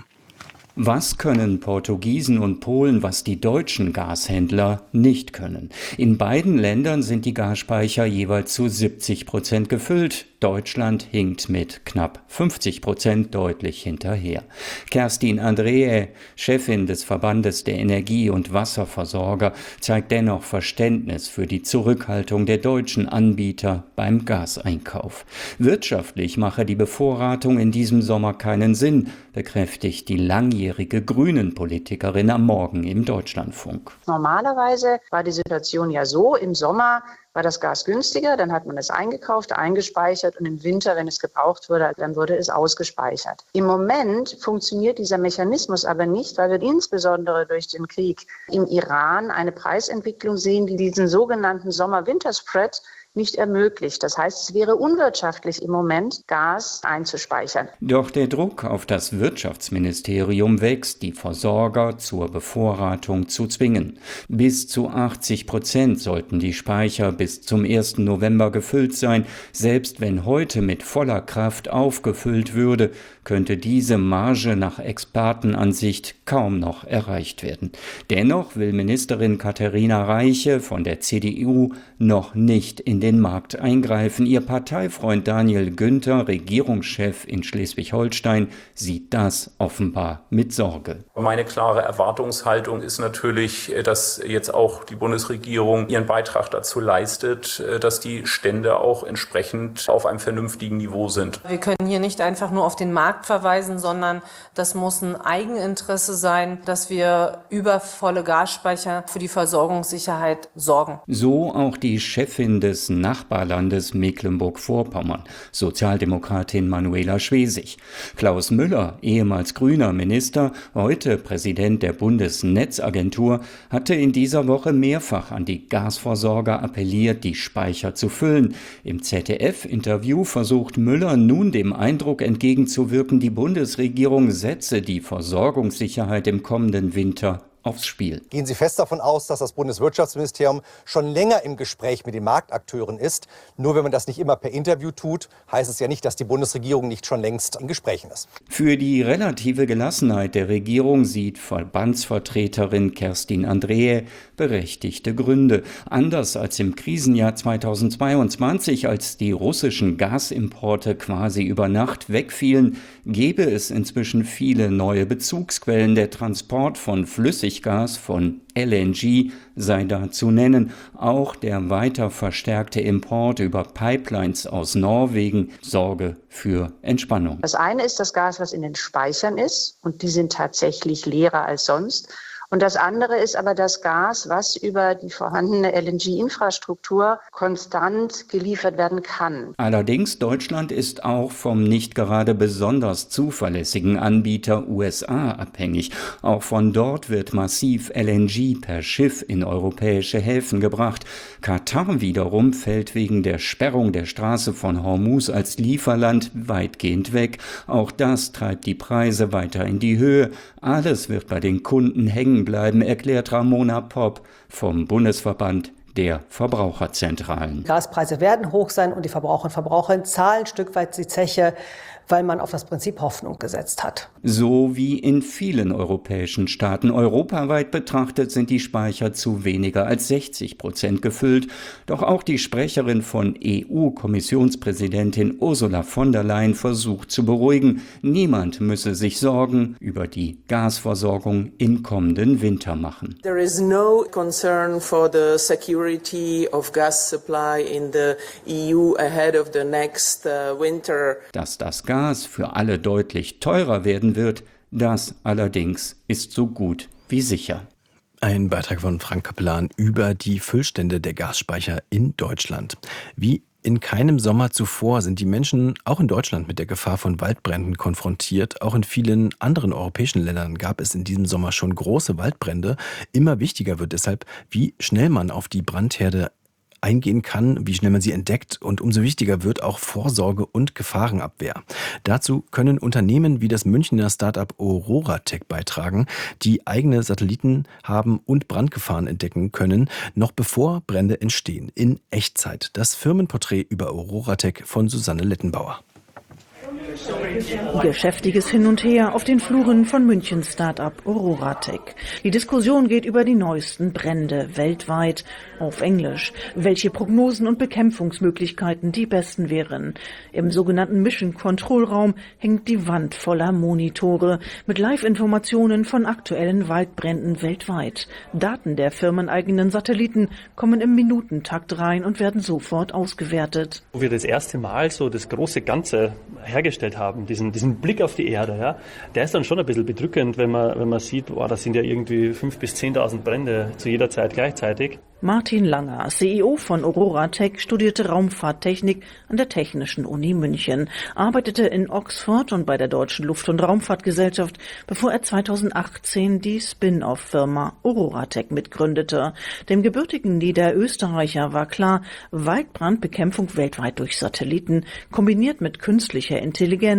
Was können Portugiesen und Polen, was die deutschen Gashändler nicht können? In beiden Ländern sind die Gasspeicher jeweils zu siebzig Prozent gefüllt. Deutschland hinkt mit knapp fünfzig Prozent deutlich hinterher. Kerstin Andreae, Chefin des Verbandes der Energie- und Wasserversorger, zeigt dennoch Verständnis für die Zurückhaltung der deutschen Anbieter beim Gaseinkauf. Wirtschaftlich mache die Bevorratung in diesem Sommer keinen Sinn, bekräftigt die langjährige Grünen-Politikerin am Morgen im Deutschlandfunk. Normalerweise war die Situation ja so, im Sommer war das Gas günstiger, dann hat man es eingekauft, eingespeichert und im Winter, wenn es gebraucht wurde, dann wurde es ausgespeichert. Im Moment funktioniert dieser Mechanismus aber nicht, weil wir insbesondere durch den Krieg im Iran eine Preisentwicklung sehen, die diesen sogenannten Sommer-Winter-Spread nicht ermöglicht. Das heißt, es wäre unwirtschaftlich im Moment, Gas einzuspeichern. Doch der Druck auf das Wirtschaftsministerium wächst, die Versorger zur Bevorratung zu zwingen. Bis zu achtzig Prozent sollten die Speicher bis zum ersten November gefüllt sein. Selbst wenn heute mit voller Kraft aufgefüllt würde, könnte diese Marge nach Expertenansicht kaum noch erreicht werden. Dennoch will Ministerin Katharina Reiche von der C D U noch nicht in den Markt eingreifen. Ihr Parteifreund Daniel Günther, Regierungschef in Schleswig-Holstein, sieht das offenbar mit Sorge. Meine klare Erwartungshaltung ist natürlich, dass jetzt auch die Bundesregierung ihren Beitrag dazu leistet, dass die Stände auch entsprechend auf einem vernünftigen Niveau sind. Wir können hier nicht einfach nur auf den Markt verweisen, sondern das muss ein Eigeninteresse sein, dass wir über volle Gasspeicher für die Versorgungssicherheit sorgen. So auch die Chefin des Nachbarlandes Mecklenburg-Vorpommern, Sozialdemokratin Manuela Schwesig. Klaus Müller, ehemals grüner Minister, heute Präsident der Bundesnetzagentur, hatte in dieser Woche mehrfach an die Gasversorger appelliert, die Speicher zu füllen. Im Z D F-Interview versucht Müller nun dem Eindruck entgegenzuwirken, die Bundesregierung setze die Versorgungssicherheit im kommenden Winter aufs Spiel. Gehen Sie fest davon aus, dass das Bundeswirtschaftsministerium schon länger im Gespräch mit den Marktakteuren ist. Nur wenn man das nicht immer per Interview tut, heißt es ja nicht, dass die Bundesregierung nicht schon längst in Gesprächen ist. Für die relative Gelassenheit der Regierung sieht Verbandsvertreterin Kerstin Andreae berechtigte Gründe. Anders als im Krisenjahr zweitausendzweiundzwanzig, als die russischen Gasimporte quasi über Nacht wegfielen, gäbe es inzwischen viele neue Bezugsquellen. Der Transport von Flüssiggas von L N G sei da zu nennen. Auch der weiter verstärkte Import über Pipelines aus Norwegen sorge für Entspannung. Das eine ist das Gas, was in den Speichern ist, und die sind tatsächlich leerer als sonst. Und das andere ist aber das Gas, was über die vorhandene L N G-Infrastruktur konstant geliefert werden kann. Allerdings, Deutschland ist auch vom nicht gerade besonders zuverlässigen Anbieter U S A abhängig. Auch von dort wird massiv L N G per Schiff in europäische Häfen gebracht. Katar wiederum fällt wegen der Sperrung der Straße von Hormuz als Lieferland weitgehend weg. Auch das treibt die Preise weiter in die Höhe. Alles wird bei den Kunden hängen bleiben, erklärt Ramona Popp vom Bundesverband der Verbraucherzentralen. Gaspreise werden hoch sein und die Verbraucherinnen und Verbraucher zahlen ein Stück weit die Zeche, weil man auf das Prinzip Hoffnung gesetzt hat. So wie in vielen europäischen Staaten. Europaweit betrachtet sind die Speicher zu weniger als sechzig Prozent gefüllt. Doch auch die Sprecherin von E U-Kommissionspräsidentin Ursula von der Leyen versucht zu beruhigen. Niemand müsse sich Sorgen über die Gasversorgung im kommenden Winter machen. There is no concern for the security of gas supply in the E U ahead of the next uh, winter. Dass das Gas für alle deutlich teurer werden wird, das allerdings ist so gut wie sicher. Ein Beitrag von Frank Kapellan über die Füllstände der Gasspeicher in Deutschland. Wie in keinem Sommer zuvor sind die Menschen auch in Deutschland mit der Gefahr von Waldbränden konfrontiert. Auch in vielen anderen europäischen Ländern gab es in diesem Sommer schon große Waldbrände. Immer wichtiger wird deshalb, wie schnell man auf die Brandherde eingehen kann, wie schnell man sie entdeckt, und umso wichtiger wird auch Vorsorge und Gefahrenabwehr. Dazu können Unternehmen wie das Münchner Start-up Auroratec beitragen, die eigene Satelliten haben und Brandgefahren entdecken können, noch bevor Brände entstehen, in Echtzeit. Das Firmenporträt über Auroratec von Susanne Lettenbauer. Geschäftiges Hin und Her auf den Fluren von Münchens Start-up Auroratec. Die Diskussion geht über die neuesten Brände weltweit. Auf Englisch. Welche Prognosen und Bekämpfungsmöglichkeiten die besten wären. Im sogenannten Mission Control Raum hängt die Wand voller Monitore mit Live-Informationen von aktuellen Waldbränden weltweit. Daten der firmeneigenen Satelliten kommen im Minutentakt rein und werden sofort ausgewertet. Wo wir das erste Mal so das große Ganze hergestellt haben, diesen, diesen Blick auf die Erde, ja, der ist dann schon ein bisschen bedrückend, wenn man, wenn man sieht, boah, das sind ja irgendwie fünftausend bis zehntausend Brände zu jeder Zeit gleichzeitig. Martin Langer, C E O von Auroratec, studierte Raumfahrttechnik an der Technischen Uni München, arbeitete in Oxford und bei der Deutschen Luft- und Raumfahrtgesellschaft, bevor er zweitausendachtzehn die Spin-off-Firma Auroratec mitgründete. Dem gebürtigen Niederösterreicher war klar, Waldbrandbekämpfung weltweit durch Satelliten, kombiniert mit künstlicher Intelligenz,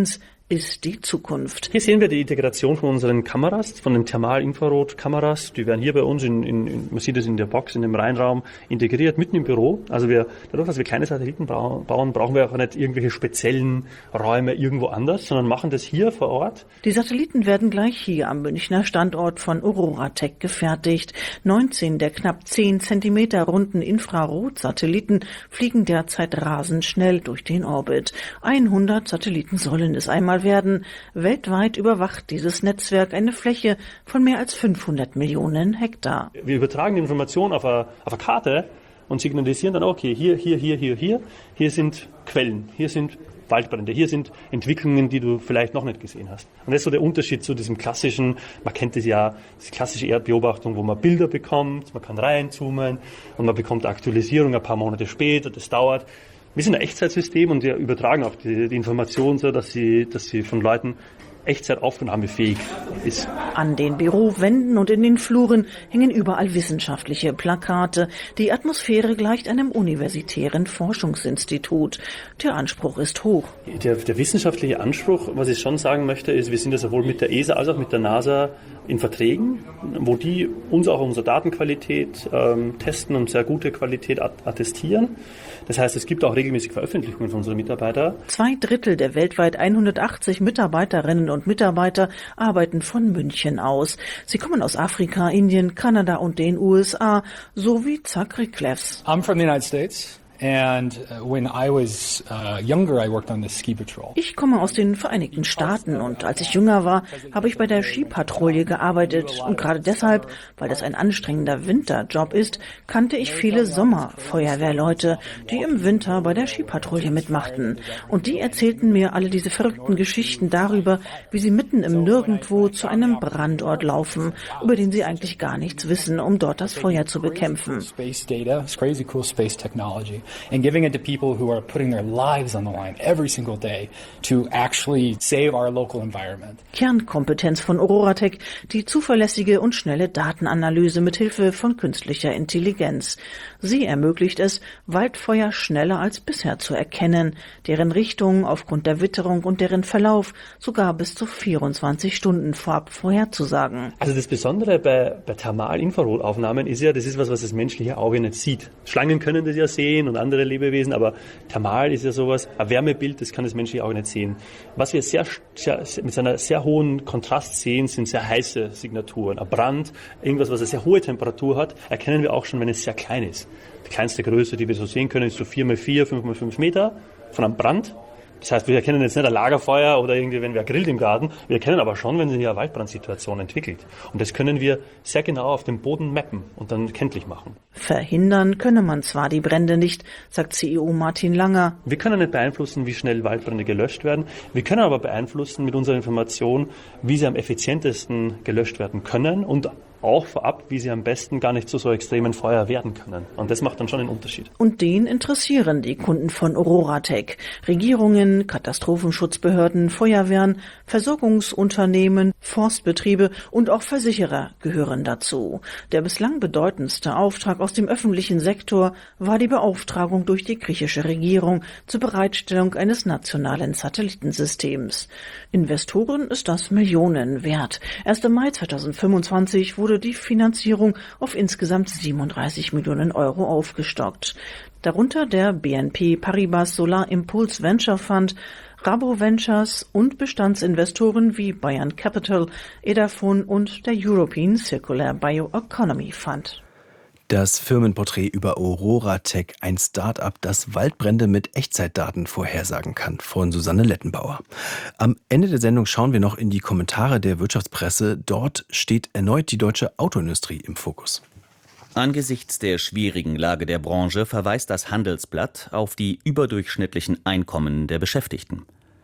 ist die Zukunft. Hier sehen wir die Integration von unseren Kameras, von den Thermal-Infrarot-Kameras. Die werden hier bei uns, in, in, man sieht es in der Box, in dem Reinraum, integriert, mitten im Büro. Also wir, dadurch, dass wir kleine Satelliten bauen, brauchen wir auch nicht irgendwelche speziellen Räume irgendwo anders, sondern machen das hier vor Ort. Die Satelliten werden gleich hier am Münchner Standort von OroraTech gefertigt. neunzehn der knapp zehn Zentimeter runden Infrarotsatelliten fliegen derzeit rasend schnell durch den Orbit. hundert Satelliten sollen es einmal werden. Weltweit überwacht dieses Netzwerk eine Fläche von mehr als fünfhundert Millionen Hektar. Wir übertragen die Information auf eine, auf eine Karte und signalisieren dann, okay, hier, hier, hier, hier, hier, hier sind Quellen, hier sind Waldbrände, hier sind Entwicklungen, die du vielleicht noch nicht gesehen hast. Und das ist so der Unterschied zu diesem klassischen, man kennt das ja, diese klassische Erdbeobachtung, wo man Bilder bekommt, man kann reinzoomen und man bekommt Aktualisierung ein paar Monate später, das dauert. Wir sind ein Echtzeitsystem und wir übertragen auch die, die Informationen so, dass sie, dass sie von Leuten Echtzeit-aufnahmefähig ist. An den Bürowänden und in den Fluren hängen überall wissenschaftliche Plakate. Die Atmosphäre gleicht einem universitären Forschungsinstitut. Der Anspruch ist hoch. Der, der wissenschaftliche Anspruch, was ich schon sagen möchte, ist, wir sind ja sowohl mit der E S A als auch mit der NASA in Verträgen, wo die uns auch unsere Datenqualität ähm, testen und sehr gute Qualität attestieren. Das heißt, es gibt auch regelmäßig Veröffentlichungen von unseren Mitarbeitern. Zwei Drittel der weltweit hundertachtzig Mitarbeiterinnen und Mitarbeiter arbeiten von München aus. Sie kommen aus Afrika, Indien, Kanada und den U S A, sowie Zachary Kleffs. I'm from the United States. And when I was uh, younger, I worked on the ski patrol. Ich komme aus den Vereinigten Staaten und als ich jünger war, habe ich bei der Skipatrouille gearbeitet und gerade deshalb, weil das ein anstrengender Winterjob ist, kannte ich viele Sommerfeuerwehrleute, die im Winter bei der Skipatrouille mitmachten. Und die erzählten mir alle diese verrückten Geschichten darüber, wie sie mitten im Nirgendwo zu einem Brandort laufen, über den sie eigentlich gar nichts wissen, um dort das Feuer zu bekämpfen. Space data, it's crazy cool space technology. And giving it to people who are putting their lives on the line every single day to actually save our local environment. Kernkompetenz von OroraTech, die zuverlässige und schnelle Datenanalyse mit Hilfe von künstlicher Intelligenz. Sie ermöglicht es, Waldfeuer schneller als bisher zu erkennen, deren Richtung aufgrund der Witterung und deren Verlauf sogar bis zu vierundzwanzig Stunden vorab vorherzusagen. Also das Besondere bei, bei Thermal-Infrarotaufnahmen ist ja, das ist was, was das menschliche Auge nicht sieht. Schlangen können das ja sehen und andere Lebewesen, aber Thermal ist ja sowas, ein Wärmebild, das kann das menschliche Auge nicht sehen. Was wir sehr, sehr mit einer sehr hohen Kontrast sehen, sind sehr heiße Signaturen. Ein Brand, irgendwas, was eine sehr hohe Temperatur hat, erkennen wir auch schon, wenn es sehr klein ist. Die kleinste Größe, die wir so sehen können, ist so vier mal vier, fünf mal fünf Meter von einem Brand. Das heißt, wir erkennen jetzt nicht ein Lagerfeuer oder irgendwie, wenn wir grillt im Garten. Wir erkennen aber schon, wenn sich hier eine Waldbrandsituation entwickelt. Und das können wir sehr genau auf dem Boden mappen und dann kenntlich machen. Verhindern könne man zwar die Brände nicht, sagt C E O Martin Langer. Wir können nicht beeinflussen, wie schnell Waldbrände gelöscht werden. Wir können aber beeinflussen mit unserer Information, wie sie am effizientesten gelöscht werden können und auch vorab, wie sie am besten gar nicht zu so extremen Feuer werden können. Und das macht dann schon einen Unterschied. Und den interessieren die Kunden von OroraTech. Regierungen, Katastrophenschutzbehörden, Feuerwehren, Versorgungsunternehmen, Forstbetriebe und auch Versicherer gehören dazu. Der bislang bedeutendste Auftrag aus dem öffentlichen Sektor war die Beauftragung durch die griechische Regierung zur Bereitstellung eines nationalen Satellitensystems. Investoren ist das Millionen wert. Erst im Mai zweitausendfünfundzwanzig wurde wurde die Finanzierung auf insgesamt siebenunddreißig Millionen Euro aufgestockt. Darunter der B N P Paribas Solar Impulse Venture Fund, Rabo Ventures und Bestandsinvestoren wie Bayern Capital, Edafon und der European Circular Bioeconomy Fund. Das Firmenporträt über OroraTech, ein Start-up, das Waldbrände mit Echtzeitdaten vorhersagen kann, von Susanne Lettenbauer. Am Ende der Sendung schauen wir noch in die Kommentare der Wirtschaftspresse. Dort steht erneut die deutsche Autoindustrie im Fokus. Angesichts der schwierigen Lage der Branche verweist das Handelsblatt auf die überdurchschnittlichen Einkommen der Beschäftigten.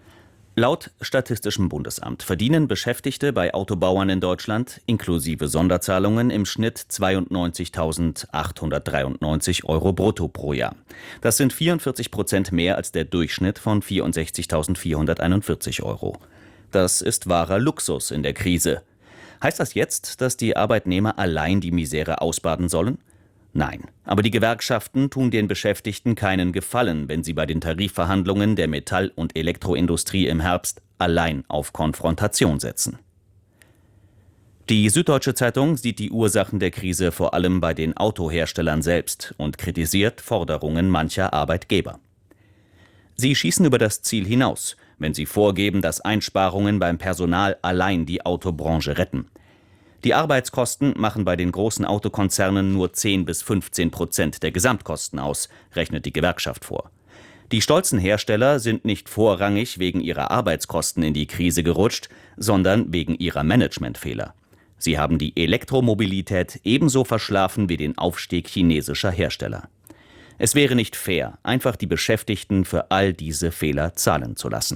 Laut Statistischem Bundesamt verdienen Beschäftigte bei Autobauern in Deutschland inklusive Sonderzahlungen im Schnitt zweiundneunzigtausendachthundertdreiundneunzig Euro brutto pro Jahr. Das sind vierundvierzig Prozent mehr als der Durchschnitt von vierundsechzigtausendvierhunderteinundvierzig Euro. Das ist wahrer Luxus in der Krise. Heißt das jetzt, dass die Arbeitnehmer allein die Misere ausbaden sollen? Nein, aber die Gewerkschaften tun den Beschäftigten keinen Gefallen, wenn sie bei den Tarifverhandlungen der Metall- und Elektroindustrie im Herbst allein auf Konfrontation setzen. Die Süddeutsche Zeitung sieht die Ursachen der Krise vor allem bei den Autoherstellern selbst und kritisiert Forderungen mancher Arbeitgeber. Sie schießen über das Ziel hinaus, wenn sie vorgeben, dass Einsparungen beim Personal allein die Autobranche retten. Die Arbeitskosten machen bei den großen Autokonzernen nur zehn bis fünfzehn Prozent der Gesamtkosten aus, rechnet die Gewerkschaft vor. Die stolzen Hersteller sind nicht vorrangig wegen ihrer Arbeitskosten in die Krise gerutscht, sondern wegen ihrer Managementfehler. Sie haben die Elektromobilität ebenso verschlafen wie den Aufstieg chinesischer Hersteller. Es wäre nicht fair, einfach die Beschäftigten für all diese Fehler zahlen zu lassen.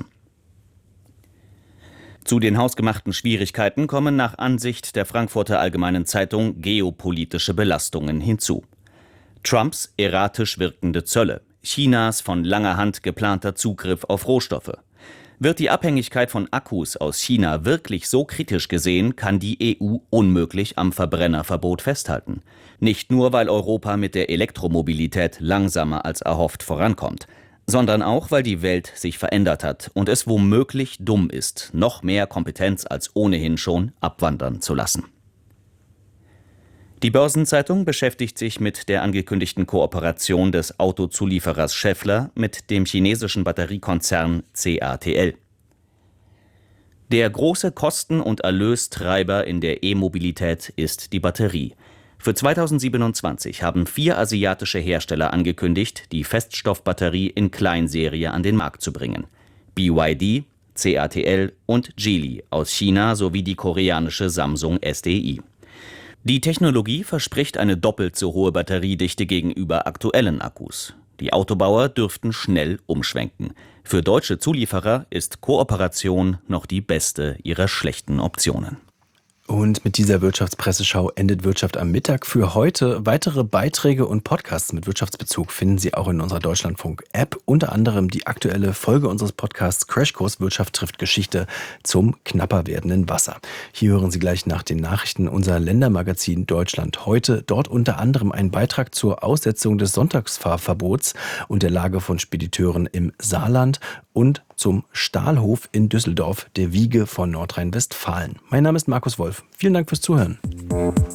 Zu den hausgemachten Schwierigkeiten kommen nach Ansicht der Frankfurter Allgemeinen Zeitung geopolitische Belastungen hinzu. Trumps erratisch wirkende Zölle, Chinas von langer Hand geplanter Zugriff auf Rohstoffe. Wird die Abhängigkeit von Akkus aus China wirklich so kritisch gesehen, kann die E U unmöglich am Verbrennerverbot festhalten. Nicht nur, weil Europa mit der Elektromobilität langsamer als erhofft vorankommt, sondern auch, weil die Welt sich verändert hat und es womöglich dumm ist, noch mehr Kompetenz als ohnehin schon abwandern zu lassen. Die Börsenzeitung beschäftigt sich mit der angekündigten Kooperation des Autozulieferers Schaeffler mit dem chinesischen Batteriekonzern C A T L. Der große Kosten- und Erlöstreiber in der E-Mobilität ist die Batterie. Für zweitausendsiebenundzwanzig haben vier asiatische Hersteller angekündigt, die Feststoffbatterie in Kleinserie an den Markt zu bringen. B Y D, C A T L und Geely aus China sowie die koreanische Samsung S D I. Die Technologie verspricht eine doppelt so hohe Batteriedichte gegenüber aktuellen Akkus. Die Autobauer dürften schnell umschwenken. Für deutsche Zulieferer ist Kooperation noch die beste ihrer schlechten Optionen. Und mit dieser Wirtschaftspresseschau endet Wirtschaft am Mittag für heute. Weitere Beiträge und Podcasts mit Wirtschaftsbezug finden Sie auch in unserer Deutschlandfunk-App. Unter anderem die aktuelle Folge unseres Podcasts Crashkurs Wirtschaft trifft Geschichte zum knapper werdenden Wasser. Hier hören Sie gleich nach den Nachrichten unser Ländermagazin Deutschland heute. Dort unter anderem ein Beitrag zur Aussetzung des Sonntagsfahrverbots und der Lage von Spediteuren im Saarland und zum Stahlhof in Düsseldorf, der Wiege von Nordrhein-Westfalen. Mein Name ist Markus Wolf. Vielen Dank fürs Zuhören.